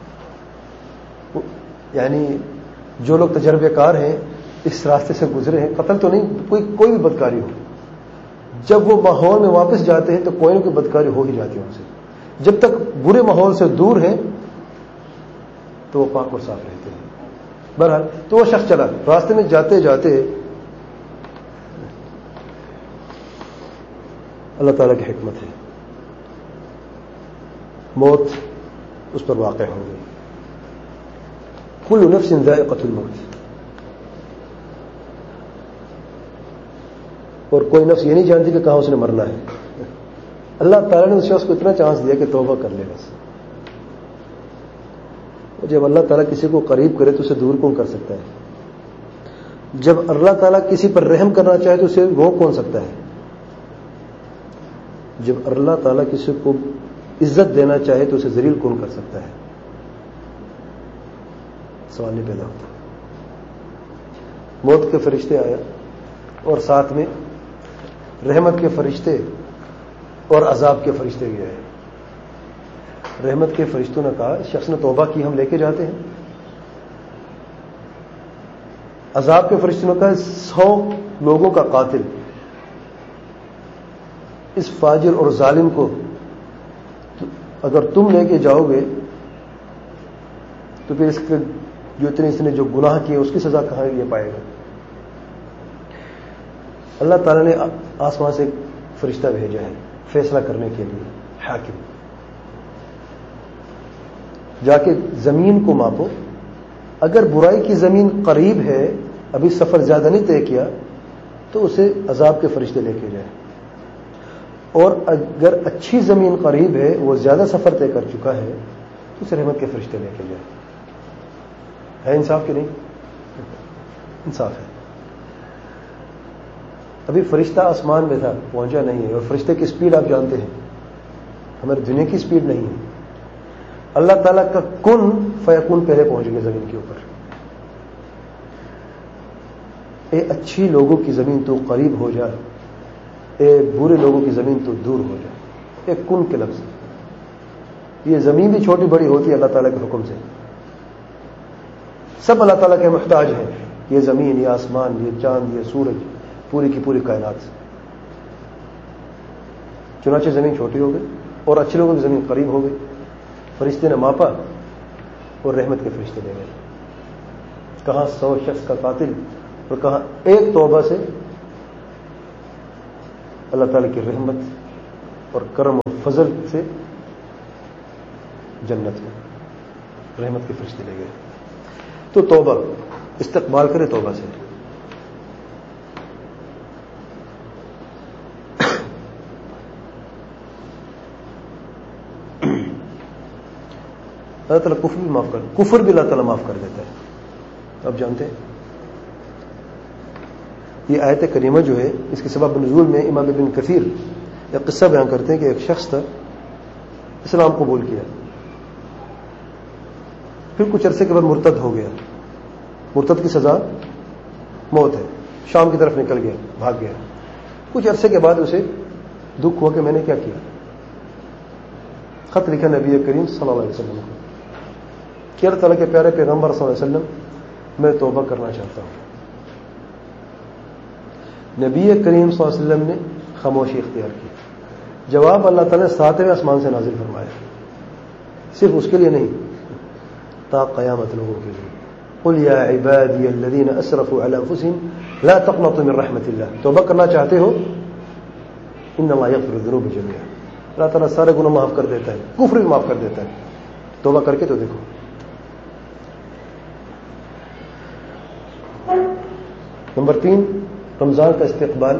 یعنی جو لوگ تجربے کار ہیں، اس راستے سے گزرے ہیں، قتل تو نہیں، کوئی کوئی بھی بدکاری ہو، جب وہ ماحول میں واپس جاتے ہیں تو کوئی نہ کوئی بدکاری ہو ہی جاتی ہے ان سے۔ جب تک برے ماحول سے دور ہیں تو وہ پاک اور صاف رہتے ہیں۔ بہرحال تو وہ شخص چلا، راستے میں جاتے جاتے اللہ تعالیٰ کی حکمت ہے، موت اس پر واقع ہو گئی۔ کل نفس ذائقۃ الموت، اور کوئی نفس یہ نہیں جانتی کہ کہاں اس نے مرنا ہے۔ اللہ تعالیٰ نے اس شخص کو اتنا چانس دیا کہ توبہ کر لے بس۔ جب اللہ تعالیٰ کسی کو قریب کرے تو اسے دور کون کر سکتا ہے؟ جب اللہ تعالیٰ کسی پر رحم کرنا چاہے تو اسے روک کون سکتا ہے؟ جب اللہ تعالیٰ کسی کو عزت دینا چاہے تو اسے ذلیل کون کر سکتا ہے؟ سوال نہیں پیدا ہوتا۔ موت کے فرشتے آیا اور ساتھ میں رحمت کے فرشتے اور عذاب کے فرشتے بھی آئے۔ رحمت کے فرشتوں نے کہا شخص نے توبہ کی، ہم لے کے جاتے ہیں۔ عذاب کے فرشتوں نے کہا سو لوگوں کا قاتل، اس فاجر اور ظالم کو اگر تم لے کے جاؤ گے تو پھر اس کے جو اتنے اس نے جو گناہ کیے اس کی سزا کہاں یہ پائے گا؟ اللہ تعالیٰ نے آسمان سے ایک فرشتہ بھیجا ہے فیصلہ کرنے کے لیے، حاکم۔ جا کے زمین کو ماپو، اگر برائی کی زمین قریب ہے، ابھی سفر زیادہ نہیں طے کیا، تو اسے عذاب کے فرشتے لے کے جائیں، اور اگر اچھی زمین قریب ہے، وہ زیادہ سفر طے کر چکا ہے، تو اسے رحمت کے فرشتے لے کے جائیں۔ ہے انصاف کہ نہیں؟ انصاف ہے۔ ابھی فرشتہ آسمان میں تھا، پہنچا نہیں ہے، اور فرشتے کی سپیڈ آپ جانتے ہیں، ہماری دنیا کی سپیڈ نہیں ہے۔ اللہ تعالیٰ کا کن فیکون پہلے پہنچ گئے زمین کے اوپر۔ اے اچھی لوگوں کی زمین تو قریب ہو جا، اے برے لوگوں کی زمین تو دور ہو جا۔ ایک کن کے لفظ، یہ زمین بھی چھوٹی بڑی ہوتی ہے اللہ تعالیٰ کے حکم سے، سب اللہ تعالیٰ کے محتاج ہیں، یہ زمین، یہ آسمان، یہ چاند، یہ سورج، پوری کی پوری کائنات۔ چنانچہ زمین چھوٹی ہو گئی اور اچھے لوگوں کی زمین قریب ہو گئی۔ فرشتے نے ماپا اور رحمت کے فرشتے لے گئے۔ کہاں سو شخص کا قاتل اور کہاں ایک توبہ سے اللہ تعالی کی رحمت اور کرم و فضل سے جنت میں رحمت کے فرشتے لے گئے. تو توبہ استقبال کرے توبہ سے. اللہ تعالیٰ کفر بھی معاف کر کفر بھی اللہ تعالیٰ معاف کر دیتا ہے. آپ جانتے ہیں یہ آیت کریمہ جو ہے اس کے سبب نزول میں امام ابن کثیر ایک قصہ بیان کرتے ہیں کہ ایک شخص تھا اسلام قبول کیا, پھر کچھ عرصے کے بعد مرتد ہو گیا. مرتد کی سزا موت ہے. شام کی طرف نکل گیا, بھاگ گیا. کچھ عرصے کے بعد اسے دکھ ہوا کہ میں نے کیا کیا. خط لکھا نبی کریم صلی اللہ علیہ وسلم کو کہ اللہ تعالیٰ کے پیارے پیغمبر صلی اللہ علیہ وسلم میں توبہ کرنا چاہتا ہوں. نبی کریم صلی اللہ علیہ وسلم نے خاموشی اختیار کی. جواب اللہ تعالیٰ نے ساتویں آسمان سے نازل فرمایا, صرف اس کے لیے نہیں, تا قیامت لوگوں کے لیے. قل یا عبادی الذین اسرفوا علی انفسهم لا تقنطوا من رحمت اللہ. توبہ کرنا چاہتے ہو ان اللہ یغفر الذنوب جميعا. اللہ تعالیٰ سارے گناہ معاف کر دیتا ہے, کفر بھی معاف کر دیتا ہے. توبہ کر کے تو دیکھو. نمبر تین, رمضان کا استقبال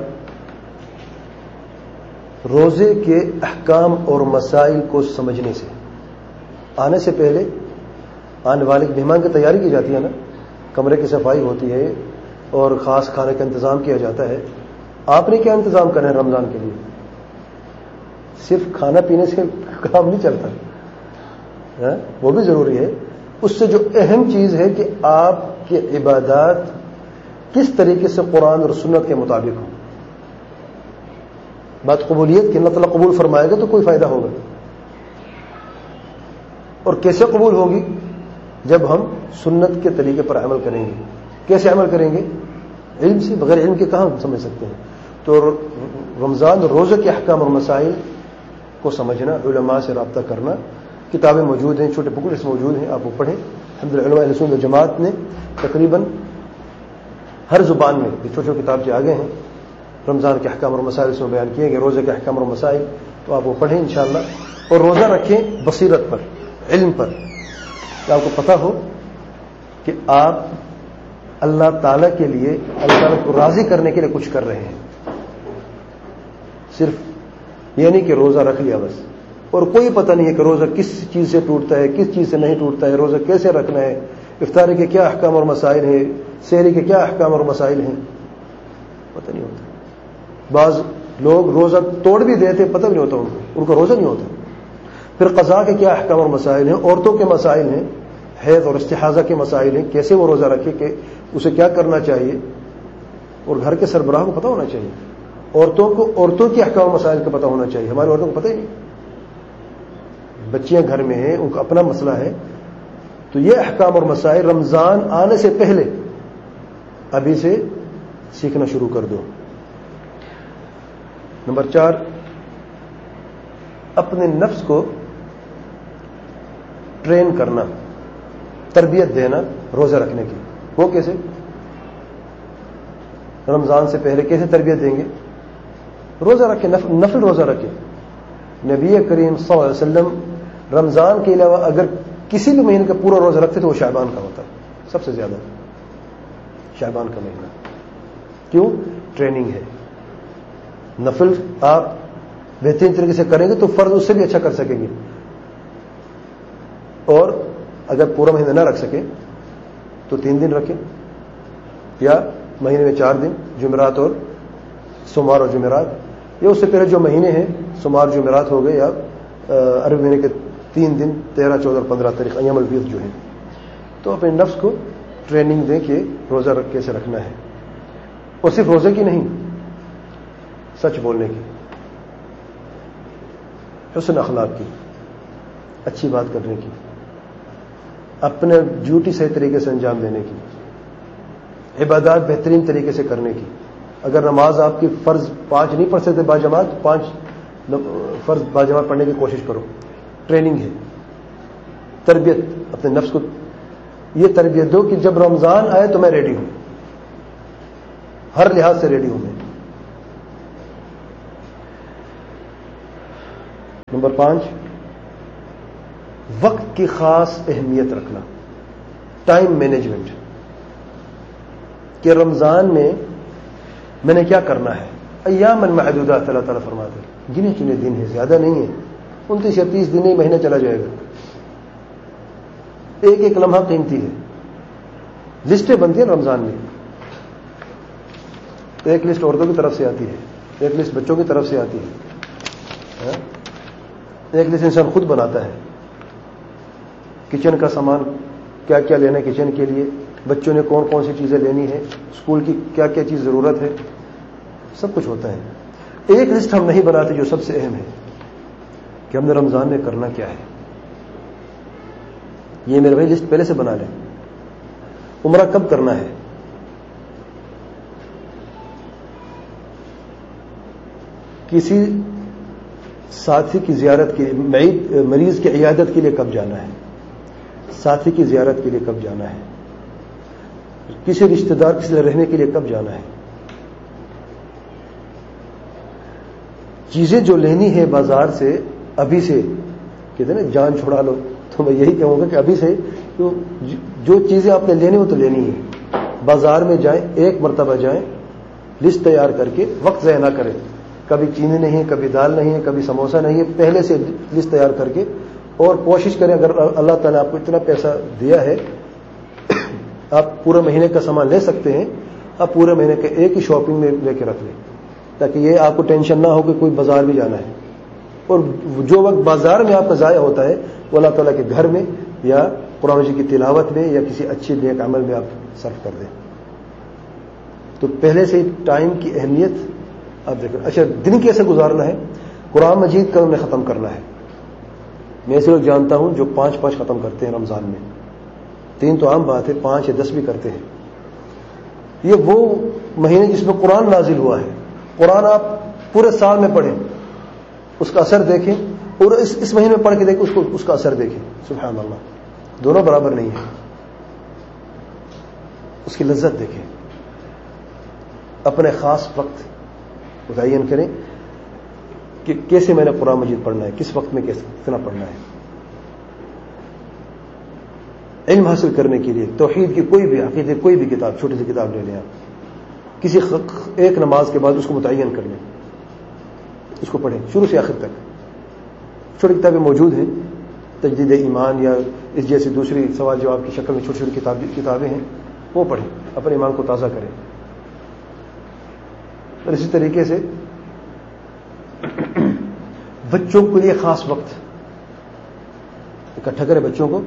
روزے کے احکام اور مسائل کو سمجھنے سے. آنے سے پہلے آنے والے مہمان کی تیاری کی جاتی ہے نا, کمرے کی صفائی ہوتی ہے اور خاص کھانے کا انتظام کیا جاتا ہے. آپ نے کیا انتظام کرنا ہے رمضان کے لیے؟ صرف کھانا پینے سے کام نہیں چلتا, وہ بھی ضروری ہے. اس سے جو اہم چیز ہے کہ آپ کی عبادات کس طریقے سے قرآن اور سنت کے مطابق ہوں. بات قبولیت کی, اللہ تعالیٰ قبول فرمائے گا تو کوئی فائدہ ہوگا. اور کیسے قبول ہوگی؟ جب ہم سنت کے طریقے پر عمل کریں گے. کیسے عمل کریں گے؟ علم سے. بغیر علم کے کہاں ہم سمجھ سکتے ہیں؟ تو رمضان روزے کے احکام اور مسائل کو سمجھنا, علماء سے رابطہ کرنا. کتابیں موجود ہیں, چھوٹے بکس موجود ہیں, آپ وہ پڑھیں. الحمدللہ علماء اہل سنت جماعت نے تقریباً ہر زبان میں یہ چھوٹے چھوٹے کتاب جو آگے ہیں رمضان کے احکام اور مسائل اس میں بیان کیے گئے, روزے کے احکام اور مسائل, تو آپ وہ پڑھیں انشاءاللہ. اور روزہ رکھیں بصیرت پر, علم پر, کہ آپ کو پتہ ہو کہ آپ اللہ تعالیٰ کے لیے, اللہ تعالیٰ کو راضی کرنے کے لیے کچھ کر رہے ہیں. صرف یہ نہیں کہ روزہ رکھ لیا بس, اور کوئی پتہ نہیں ہے کہ روزہ کس چیز سے ٹوٹتا ہے, کس چیز سے نہیں ٹوٹتا ہے, روزہ کیسے رکھنا ہے, افطاری کے کیا احکام اور مسائل ہیں, سحری کے کیا احکام اور مسائل ہیں, پتہ نہیں ہوتا. بعض لوگ روزہ توڑ بھی دیتے, پتہ بھی نہیں ہوتا ان کو, ان کا روزہ نہیں ہوتا. پھر قضاء کے کیا احکام اور مسائل ہیں, عورتوں کے مسائل ہیں, حیض اور استحاضہ کے مسائل ہیں, کیسے وہ روزہ رکھے, کہ اسے کیا کرنا چاہیے. اور گھر کے سربراہ کو پتہ ہونا چاہیے, عورتوں کو عورتوں کے احکام اور مسائل کا پتہ ہونا چاہیے. ہماری عورتوں کو پتہ ہی نہیں, بچیاں گھر میں ہیں, ان کا اپنا مسئلہ ہے. تو یہ احکام اور مسائل رمضان آنے سے پہلے ابھی سے سیکھنا شروع کر دو. نمبر چار, اپنے نفس کو ٹرین کرنا, تربیت دینا روزہ رکھنے کی. وہ کیسے؟ رمضان سے پہلے کیسے تربیت دیں گے؟ روزہ رکھے, نفل روزہ رکھے. نبی کریم صلی اللہ علیہ وسلم رمضان کے علاوہ اگر کسی بھی مہینے کا پورا روزہ رکھتے تو وہ شعبان کا ہوتا ہے سب سے زیادہ, شعبان کا مہینہ. کیوں؟ ٹریننگ ہے. نفل آپ بہترین طریقے سے کریں گے تو فرض اس سے بھی اچھا کر سکیں گے. اور اگر پورا مہینہ نہ رکھ سکے تو تین دن رکھیں, یا مہینے میں چار دن, جمعرات اور سوموار اور جمعرات, یا اس سے پہلے جو مہینے ہیں سوموار جمعرات ہو گئے, یا عربی مہینے کے تین دن, تیرہ چودہ اور پندرہ تاریخ ایام البیض جو ہیں. تو اپنے نفس کو ٹریننگ دیں کہ روزہ رکھ کیسے رکھنا ہے. اور صرف روزے کی نہیں, سچ بولنے کی, حسن اخلاق کی, اچھی بات کرنے کی, اپنے ڈیوٹی صحیح طریقے سے انجام دینے کی, عبادات بہترین طریقے سے کرنے کی. اگر نماز آپ کی فرض پانچ نہیں پڑھ سکتے باجماعت, پانچ فرض باجماعت پڑھنے کی کوشش کرو. ٹریننگ ہے, تربیت, اپنے نفس کو یہ تربیت دو کہ جب رمضان آئے تو میں ریڈی ہوں، ہر لحاظ سے ریڈی ہوں میں۔ نمبر پانچ، وقت کی خاص اہمیت رکھنا، ٹائم مینجمنٹ، کہ رمضان میں میں نے کیا کرنا ہے۔ ایام معدودات اللہ تعالیٰ فرماتے ہیں، گنے چنے دن ہیں، زیادہ نہیں ہے، انتیس یا تیس دن ہی مہینہ چلا جائے گا، ایک ایک لمحہ قیمتی ہے۔ لسٹیں بنتی ہیں رمضان میں، ایک لسٹ عورتوں کی طرف سے آتی ہے، ایک لسٹ بچوں کی طرف سے آتی ہے، ایک لسٹ انسان خود بناتا ہے، کچن کا سامان کیا کیا لینا ہے کچن کے لیے، بچوں نے کون کون سی چیزیں لینی ہے، اسکول کی کیا کیا چیز ضرورت ہے، سب کچھ ہوتا ہے۔ ایک لسٹ ہم نہیں بناتے جو سب سے اہم ہے کہ ہم نے رمضان میں کرنا کیا ہے۔ یہ میرے بھائی لسٹ پہلے سے بنا لیں۔ عمرہ کب کرنا ہے، کسی ساتھی کی زیارت کے لیے، مریض کی عیادت کے لیے کب جانا ہے، ساتھی کی زیارت کے لیے کب جانا ہے، کسی رشتہ دار کے ساتھ رہنے کے لیے کب جانا ہے۔ چیزیں جو لینی ہے بازار سے ابھی سے، کہتے ہیں نا جان چھڑا لو، تو میں یہی کہوں گا کہ ابھی سے تو جو چیزیں آپ نے لینی ہو تو لینی ہے، بازار میں جائیں، ایک مرتبہ جائیں، لسٹ تیار کر کے، وقت ضائع نہ کریں، کبھی چینی نہیں ہے، کبھی دال نہیں ہے، کبھی سموسہ نہیں ہے، پہلے سے لسٹ تیار کر کے، اور کوشش کریں اگر اللہ تعالیٰ آپ کو اتنا پیسہ دیا ہے آپ پورے مہینے کا سامان لے سکتے ہیں، آپ پورے مہینے کے ایک ہی شاپنگ میں لے کے رکھ لیں، تاکہ یہ آپ کو ٹینشن نہ ہو کہ کوئی بازار بھی جانا ہے، اور جو وقت بازار میں آپ کا ضائع ہوتا ہے وہ اللہ تعالیٰ کے گھر میں یا قرآن مجید کی تلاوت میں یا کسی اچھے نیک عمل میں آپ صرف کر دیں۔ تو پہلے سے ٹائم کی اہمیت آپ دیکھیں۔ اچھا، دن کیسے گزارنا ہے؟ قرآن مجید کا انہیں ختم کرنا ہے۔ میں ایسے لوگ جانتا ہوں جو پانچ پانچ ختم کرتے ہیں رمضان میں، تین تو عام بات ہے، پانچ یا دس بھی کرتے ہیں۔ یہ وہ مہینے جس میں قرآن نازل ہوا ہے، قرآن آپ پورے سال میں پڑھیں، اس کا اثر دیکھیں، اور اس اس مہینے میں پڑھ کے دیکھیں، اس کو اس کا اثر دیکھیں۔ سبحان اللہ، دونوں برابر نہیں ہیں، اس کی لذت دیکھیں۔ اپنے خاص وقت متعین کریں کہ کیسے میں نے قرآن مجید پڑھنا ہے، کس وقت میں کتنا پڑھنا ہے۔ علم حاصل کرنے کے لیے توحید کی کوئی بھی عقیدے کوئی بھی کتاب، چھوٹی سی کتاب لے لیں آپ، کسی ایک نماز کے بعد اس کو متعین کر لیں، اس کو پڑھیں شروع سے آخر تک۔ چھوٹی کتابیں موجود ہیں، تجدید ایمان یا اس جیسی دوسری سوال جواب کی شکل میں چھوٹی چھوٹی کتابیں ہیں، وہ پڑھیں، اپنے ایمان کو تازہ کریں۔ اور اسی طریقے سے بچوں کے لیے خاص وقت اکٹھا کریں، بچوں کو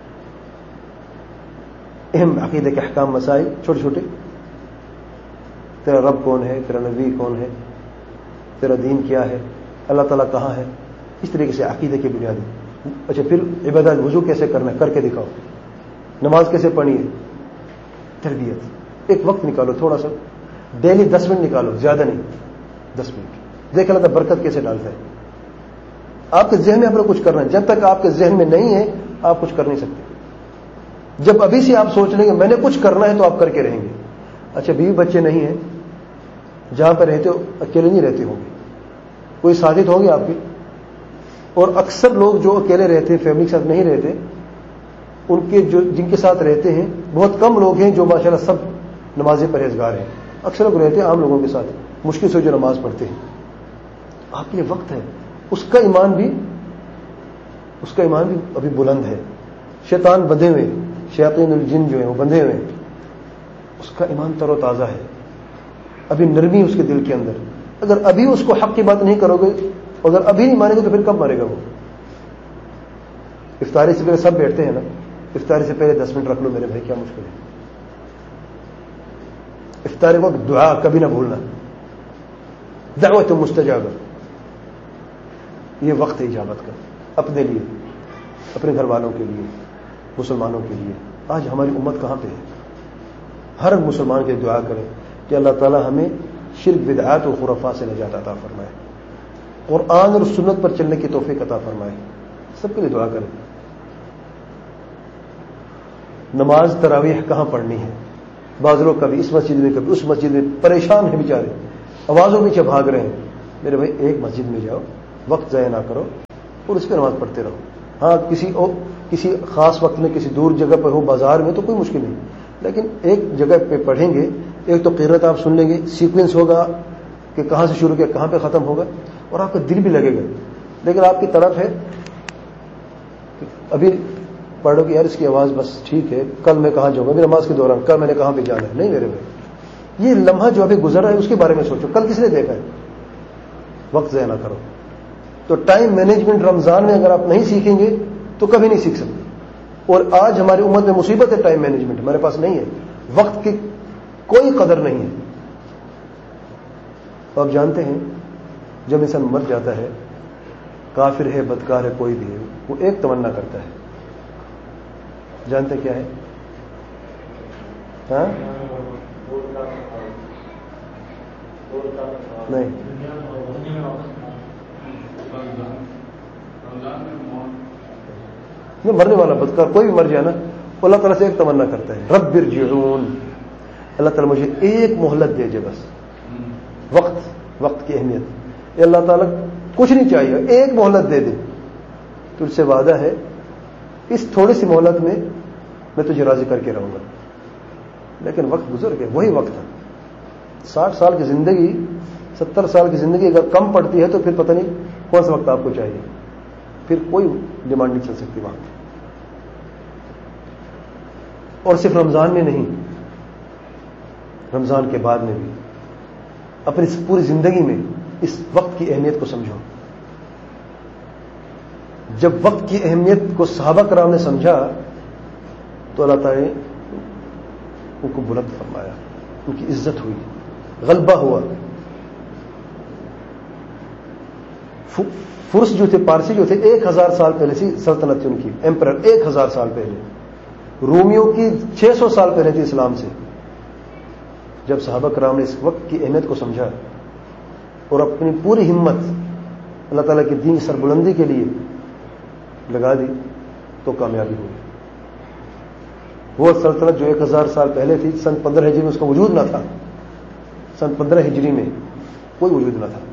اہم عقیدے کے احکام مسائل چھوٹے چھوٹے، تیرا رب کون ہے، تیرا نبی کون ہے، تیرا دین کیا ہے، اللہ تعالیٰ کہاں ہے، اس طریقے سے عقیدے کی بنیادیں۔ اچھا، پھر عبادت، وضو کیسے کرنا ہے کر کے دکھاؤ، نماز کیسے پڑھنی ہے، تربیت۔ ایک وقت نکالو تھوڑا سا، ڈیلی دس منٹ نکالو، زیادہ نہیں، دس منٹ، دیکھ اللہ تعالیٰ برکت کیسے ڈالتا ہے۔ آپ کے ذہن میں آپ نے کچھ کرنا ہے، جب تک آپ کے ذہن میں نہیں ہے آپ کچھ کر نہیں سکتے۔ جب ابھی سے آپ سوچ لیں گے میں نے کچھ کرنا ہے تو آپ کر کے رہیں گے۔ اچھا، بیوی بچے نہیں ہیں، جہاں پر رہتے ہو اکیلے نہیں رہتے ہوں گے، کوئی ساتھی ہوں گے آپ کے، اور اکثر لوگ جو اکیلے رہتے ہیں، فیملی کے ساتھ نہیں رہتے، ان کے جو جن کے ساتھ رہتے ہیں بہت کم لوگ ہیں جو ماشاءاللہ سب نمازی پرہیزگار ہیں، اکثر لوگ رہتے ہیں عام لوگوں کے ساتھ، مشکل سے جو نماز پڑھتے ہیں۔ آپ کے لیے وقت ہے، اس کا ایمان بھی اس کا ایمان بھی ابھی بلند ہے، شیطان بندھے ہوئے، شیاطین الجن جو ہیں وہ بندھے ہوئے، اس کا ایمان تر و تازہ ہے، ابھی نرمی اس کے دل کے اندر۔ اگر ابھی اس کو حق کی بات نہیں کرو گے، اگر ابھی نہیں مانے گے تو پھر کب مارے گا وہ؟ افطاری سے پہلے سب بیٹھتے ہیں نا، افطاری سے پہلے دس منٹ رکھ لو میرے بھائی، کیا مشکل ہے؟ افطاری کو دعا کبھی نہ بھولنا، دعوت مستجابہ، یہ وقت ہے اجابت کا، اپنے لیے، اپنے گھر والوں کے لیے، مسلمانوں کے لیے۔ آج ہماری امت کہاں پہ ہے؟ ہر مسلمان کے دعا کریں کہ اللہ تعالی ہمیں شرک، بدعات اور خرافات سے نجات عطا فرمائے، قرآن اور سنت پر چلنے کی توفیق عطا فرمائے، سب کے لیے دعا کریں۔ نماز تراویح کہاں پڑھنی ہے. بعض لوگ کبھی اس مسجد میں کبھی اس مسجد میں پریشان ہیں بیچارے, آوازوں پیچھے بھاگ رہے ہیں. میرے بھائی ایک مسجد میں جاؤ, وقت ضائع نہ کرو اور اس پہ نماز پڑھتے رہو. ہاں کسی او کسی خاص وقت میں کسی دور جگہ پر ہو, بازار میں, تو کوئی مشکل نہیں, لیکن ایک جگہ پہ پڑھیں گے, ایک تو قرات آپ سن لیں گے, سیکوینس ہوگا کہ کہاں سے شروع کیا کہاں پہ ختم ہوگا, اور آپ کا دل بھی لگے گا. لیکن آپ کی طرف ہے ابھی پڑھو کہ یار اس کی آواز بس ٹھیک ہے, کل میں کہاں جاؤں گا, میری نماز کے دوران کل میں نے کہاں پہ جانا ہے. نہیں میرے بھائی, یہ لمحہ جو ابھی گزر رہا ہے اس کے بارے میں سوچو, کل کس نے دیکھا ہے. وقت ضائع نہ کرو. تو ٹائم مینجمنٹ رمضان میں اگر آپ نہیں سیکھیں گے تو کبھی نہیں سیکھ سکتے. اور آج ہماری امت میں مصیبت ہے ٹائم مینجمنٹ, ہمارے پاس نہیں ہے, وقت کی کوئی قدر نہیں ہے. تو آپ جانتے ہیں جب انسان مر جاتا ہے, کافر ہے بدکار ہے کوئی بھی ہے, وہ ایک تمنا کرتا ہے. جانتے کیا ہے؟ ہاں نہیں, مرنے والا بدکار کوئی بھی مر جائے نا, اللہ تعالیٰ سے ایک تمنا کرتا ہے, رب ارجعون, اللہ تعالیٰ مجھے ایک مہلت دے جائے بس. وقت وقت کی اہمیت, یہ اللہ تعالیٰ کچھ نہیں چاہیے, ایک مہلت دے دے. تو اس سے وعدہ ہے اس تھوڑی سی مہلت میں میں تجھے راضی کر کے رہوں گا. لیکن وقت گزر گیا, وہی وقت ہے. ساٹھ سال کی زندگی, ستر سال کی زندگی اگر کم پڑتی ہے تو پھر پتہ نہیں کون سا وقت آپ کو چاہیے, پھر کوئی ڈیمانڈ نہیں چل سکتی وہاں. اور صرف رمضان میں نہیں, رمضان کے بعد میں بھی اپنی پوری زندگی میں اس وقت کی اہمیت کو سمجھو. جب وقت کی اہمیت کو صحابہ کرام نے سمجھا تو اللہ تعالیٰ نے ان کو بلند فرمایا, ان کی عزت ہوئی, غلبہ ہوا. فرس جو تھے, پارسی جو تھے, ایک ہزار سال پہلے سے سلطنت تھی ان کی, ایمپرر ایک ہزار سال پہلے. رومیوں کی چھ سو سال پہلے تھی اسلام سے. جب صحابہ کرام نے اس وقت کی اہمیت کو سمجھا اور اپنی پوری ہمت اللہ تعالیٰ کے دین کی سربلندی کے لیے لگا دی تو کامیابی ہوئی. وہ سلطنت جو ایک ہزار سال پہلے تھی, سن پندرہ ہجری میں اس کا وجود نہ تھا. سن پندرہ ہجری میں کوئی وجود نہ تھا.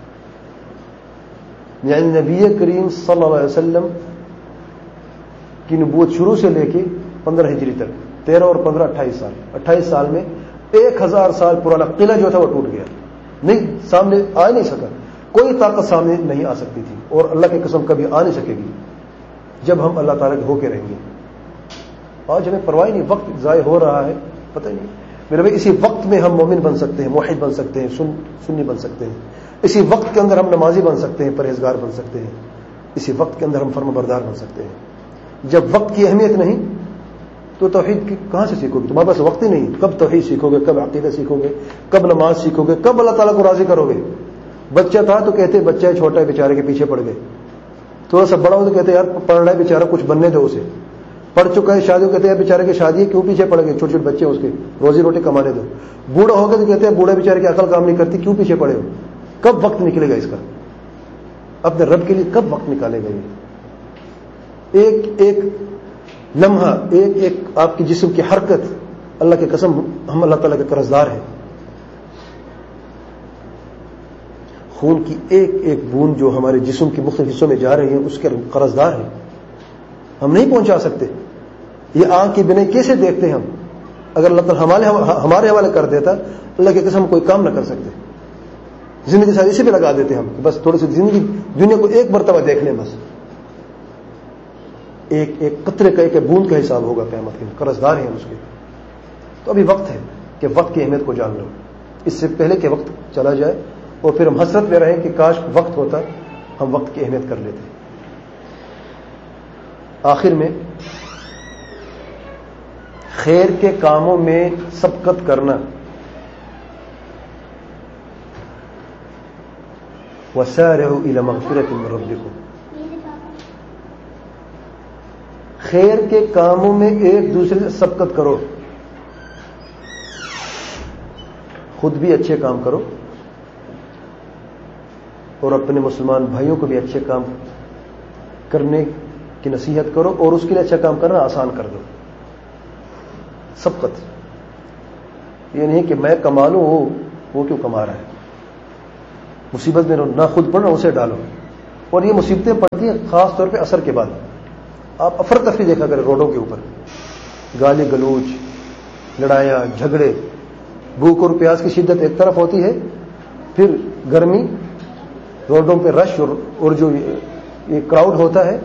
یعنی نبی کریم صلی اللہ علیہ وسلم کی نبوت شروع سے لے کے پندرہ ہجری تک, تیرہ اور پندرہ اٹھائیس سال, اٹھائیس سال میں ایک ہزار سال پرانا قلعہ جو تھا وہ ٹوٹ گیا, نہیں سامنے آ نہیں سکا. کوئی طاقت سامنے نہیں آ سکتی تھی, اور اللہ کی قسم کبھی آ نہیں سکے گی جب ہم اللہ تعالیٰ کے ہو کے رہیں گے. آج ہمیں پرواہ نہیں, وقت ضائع ہو رہا ہے پتہ نہیں. میرے بھائی اسی وقت میں ہم مومن بن سکتے ہیں, موحد بن سکتے ہیں, سن سنی بن سکتے ہیں. اسی وقت کے اندر ہم نمازی بن سکتے ہیں, پرہیزگار بن سکتے ہیں. اسی وقت کے اندر ہم فرما بردار بن سکتے ہیں. جب وقت کی اہمیت نہیں تو توحید کہاں سے سیکھو گے؟ تمہارے پاس وقت ہی نہیں. کب توحید سیکھو گے, کب عقیدہ سیکھو گے, کب نماز سیکھو گے, کب اللہ تعالیٰ کو راضی کرو گے؟ بچہ تھا تو کہتے بچہ ہے چھوٹا ہے بیچارے کے پیچھے پڑ گئے. تھوڑا سا بڑا ہو تو کہتے یار پڑھ رہا ہے بیچارہ, کچھ بننے دو اسے. پڑھ چکا ہے, شادی کہتے ہیں بیچارے کی شادی ہے, کیوں پیچھے پڑ گئے؟ چھوٹے چھوٹے بچے اس کے, روزی روٹی کمانے دو. بوڑھا ہو گیا تو کہتے ہیں بوڑھے بیچارے کی عقل کام نہیں کرتی, کیوں پیچھے پڑے ہو؟ کب وقت نکلے گا اس کا؟ اپنے رب کے لیے کب وقت نکالے گا؟ یہ ایک ایک لمحہ, ایک ایک آپ کی جسم کی حرکت, اللہ کی قسم ہم اللہ تعالیٰ کے قرضدار ہیں. خون کی ایک ایک بوند جو ہمارے جسم کے مختلف حصوں میں جا رہی ہے اس کے قرضدار ہیں. ہم نہیں پہنچا سکتے. یہ آنکھ کی بینائی کیسے دیکھتے ہیں ہم؟ اگر اللہ تعالیٰ ہمارے ہمارے حوالے کر دیتا, اللہ کی قسم کوئی کام نہ کر سکتے. زندگی ساری اسی پہ لگا دیتے ہم, بس تھوڑی سی زندگی دنیا کو ایک مرتبہ دیکھ لیں بس. ایک ایک قطرے کا, ایک بوند کا حساب ہوگا قیامت کے, قرضدار ہیں ہم اس کے. تو ابھی وقت ہے کہ وقت کی اہمیت کو جان لو, اس سے پہلے کہ وقت چلا جائے اور پھر ہم حسرت میں رہیں کہ کاش وقت ہوتا, ہم وقت کی اہمیت کر لیتے. آخر میں خیر کے کاموں میں سبقت کرنا, وسارعوا الی مغفرۃ من ربکم, خیر کے کاموں میں ایک دوسرے سے سبقت کرو. خود بھی اچھے کام کرو اور اپنے مسلمان بھائیوں کو بھی اچھے کام کرنے کی نصیحت کرو, اور اس کے لیے اچھا کام کرنا آسان کر دو. سبقت، یہ نہیں کہ میں کما لوں وہ وہ کیوں کما رہا ہے، مصیبت میں نہ خود پڑھنا اسے ڈالو. اور یہ مصیبتیں پڑتی ہیں خاص طور پہ عصر کے بعد. آپ افرتفری دیکھا کریں روڈوں کے اوپر، گالی گلوچ، لڑائیاں، جھگڑے، بھوک اور پیاس کی شدت ایک طرف ہوتی ہے، پھر گرمی، روڈوں پہ رش اور, اور جو یہ کراؤڈ ہوتا ہے.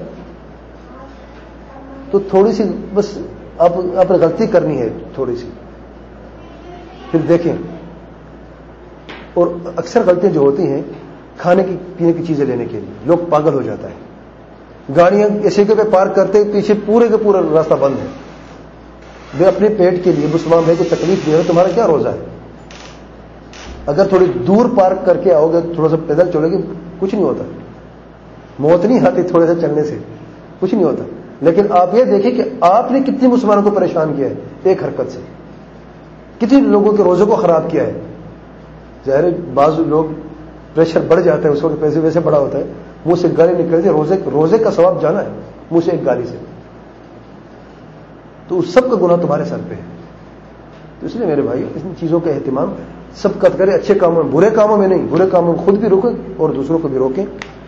تو تھوڑی سی بس آپ آپ نے غلطی کرنی ہے تھوڑی سی، پھر دیکھیں. اور اکثر غلطیاں جو ہوتی ہیں کھانے کی پینے کی چیزیں لینے کے لیے لوگ پاگل ہو جاتا ہے. گاڑیاں ایسی جگہ پہ پارک کرتے پیچھے پورے کا پورا راستہ بند ہے. وہ اپنے پیٹ کے لیے مسلمان بھائی کو تکلیف دے رہے، تمہارا کیا روزہ ہے؟ اگر تھوڑی دور پارک کر کے آؤ گے، تھوڑا سا پیدل چلو گے، کچھ نہیں ہوتا، موت نہیں آتی تھوڑے سے چلنے سے، کچھ نہیں ہوتا. لیکن آپ یہ دیکھیں کہ آپ نے کتنی مسلمانوں کو پریشان کیا ہے ایک حرکت سے، کتنے لوگوں کے روزے کو خراب کیا ہے. ظاہر بعض لوگ پریشر بڑھ جاتا ہے، اس وقت پیسے ویسے بڑا ہوتا ہے، منہ سے گالی نکلتی ہے، روزے روزے کا ثواب جانا ہے منہ سے ایک گالی سے، تو اس سب کا گناہ تمہارے سر پہ ہے. تو اس لیے میرے بھائی ان چیزوں کا اہتمام سبقت کرے، اچھے کاموں میں، برے کاموں میں نہیں. برے کاموں میں خود بھی روکیں اور دوسروں کو بھی روکیں.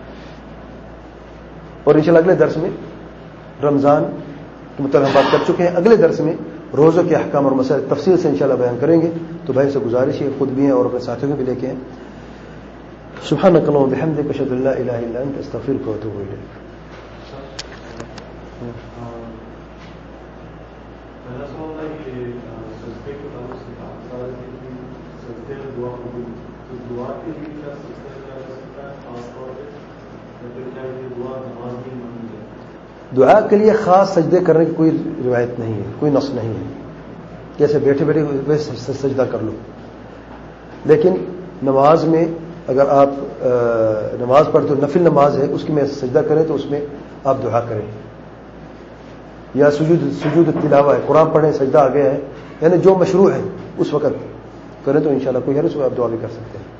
اور انشاءاللہ اگلے درس میں رمضان کے متعلق ہم بات کر چکے ہیں، اگلے درس میں روزوں کے احکام اور مسائل تفصیل سے انشاءاللہ بیان کریں گے. تو بھائی سے گزارش ہے، خود بھی ہیں اور اپنے ساتھیوں کو بھی لے کے ہیں. سبحانک اللہم وبحمدک، اشہد ان لا الہ الا انت، استغفرک واتوب الیک. دعا کے لیے خاص سجدے کرنے کی کوئی روایت نہیں ہے، کوئی نص نہیں ہے. جیسے بیٹھے بیٹھے سجدہ کر لو، لیکن نماز میں اگر آپ نماز پڑھتے ہو، نفل نماز ہے، اس کی میں سجدہ کریں تو اس میں آپ دعا کریں. یا سجود سجود تلاوہ ہے، قرآن پڑھیں، سجدہ آ گیا ہے، یعنی جو مشروع ہے اس وقت کریں تو انشاءاللہ کوئی حرج، آپ دعا بھی کر سکتے ہیں.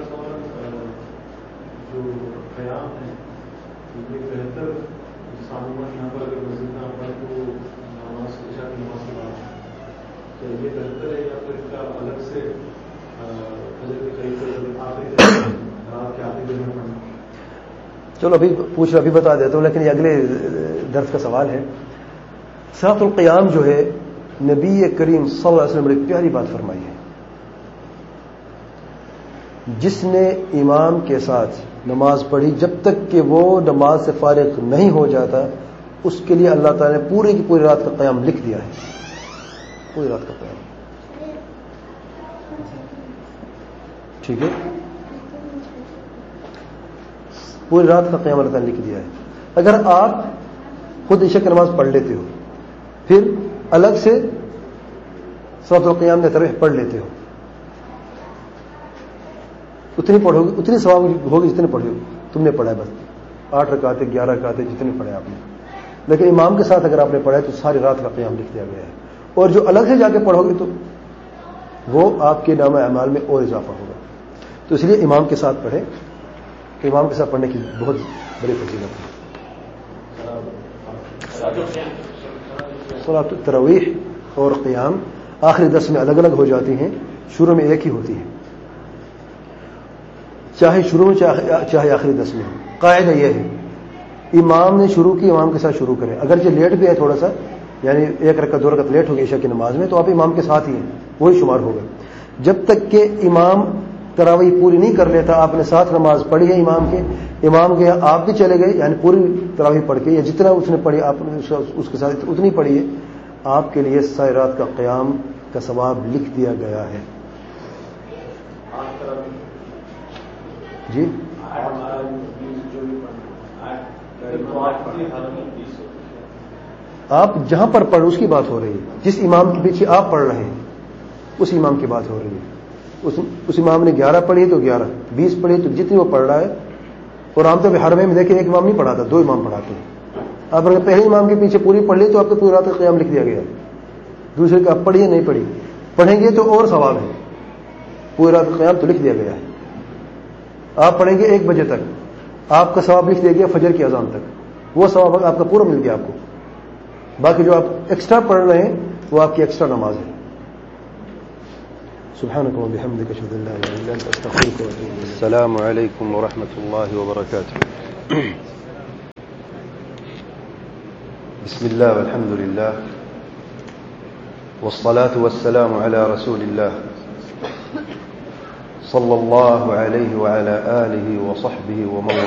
چلو ابھی پوچھ رہا، ابھی بتا دیتا ہوں، لیکن یہ اگلے درس کا سوال ہے. صلاۃ القیام جو ہے نبی کریم صلی اللہ علیہ وسلم نے ایک پیاری بات فرمائی ہے. جس نے امام کے ساتھ نماز پڑھی جب تک کہ وہ نماز سے فارغ نہیں ہو جاتا، اس کے لیے اللہ تعالیٰ نے پورے کی پوری رات کا قیام لکھ دیا ہے. پوری رات کا قیام، ٹھیک ہے، پوری رات کا قیام اللہ تعالیٰ نے لکھ دیا ہے. اگر آپ خود عشاء کی نماز پڑھ لیتے ہو، پھر الگ سے صلاۃ القیام میں تراویح پڑھ لیتے ہو، اتنی پڑھو گے، اتنی ثواب ہوگی جتنے پڑھے ہو. تم نے پڑھا ہے بس آٹھ رکعتیں، گیارہ رکعتیں، جتنے پڑھے آپ نے. لیکن امام کے ساتھ اگر آپ نے پڑھا ہے تو ساری رات کا قیام لکھ دیا گیا ہے. اور جو الگ سے جا کے پڑھو گے تو وہ آپ کے نامہ اعمال میں اور اضافہ ہوگا. تو اس لیے امام کے ساتھ پڑھیں. امام کے ساتھ پڑھنے کی بہت بڑی فضیلت ہے. صلاۃ التراویح اور قیام آخری درس میں الگ الگ ہو جاتی ہیں، شروع میں ایک ہی ہوتی ہے، چاہے شروع میں چاہے آخری درس میں. قاعدہ یہ ہے، امام نے شروع کی، امام کے ساتھ شروع کریں. اگرچہ لیٹ بھی ہے تھوڑا سا، یعنی ایک رکعت دو رکعت لیٹ ہو گئی عشاء کی نماز میں، تو آپ امام کے ساتھ ہی ہیں، وہی شمار ہوگا. جب تک کہ امام تراویح پوری نہیں کر لیتا، آپ نے ساتھ نماز پڑھی ہے امام کے، امام گیا آپ بھی چلے گئے، یعنی پوری تراویح پڑھ کے یا جتنا اس نے پڑھی آپ نے اس کے ساتھ اتنی پڑھی ہے، آپ کے لیے ساری رات کا قیام کا ثواب لکھ دیا گیا ہے. جی آپ جہاں پر پڑھ اس کی بات ہو رہی ہے، جس امام کے پیچھے آپ پڑھ رہے ہیں اس امام کی بات ہو رہی ہے. اس, اس امام نے گیارہ پڑھی تو گیارہ، بیس پڑھی تو جتنی وہ پڑھ رہا ہے. اور عام طور پہ حرمے میں دیکھیں ایک امام نہیں پڑھاتا، دو امام پڑھاتے ہیں. آپ اگر پہلے امام کے پیچھے پوری پڑھ لی تو آپ کو پوری رات کا قیام لکھ دیا گیا. دوسرے کا آپ پڑھیے نہیں پڑھی، پڑھیں گے تو اور ثواب ہے. پوری رات کا قیام تو لکھ دیا گیا ہے. آپ پڑھیں گے ایک بجے تک، آپ کا ثواب لکھ دیا گیا فجر کی اذان تک، وہ ثواب آپ کا پورا مل گیا آپ کو. باقی جو آپ ایکسٹرا پڑھ رہے ہیں وہ آپ کی ایکسٹرا نماز ہے. سبحانك وبحمدك اشهد ان لا اله الا انت استغفرك واتوب اليك. السلام عليكم ورحمة الله وبركاته. بسم الله والحمد لله والصلاة والسلام على رسول الله صلى الله عليه وعلى آله وصحبه ومن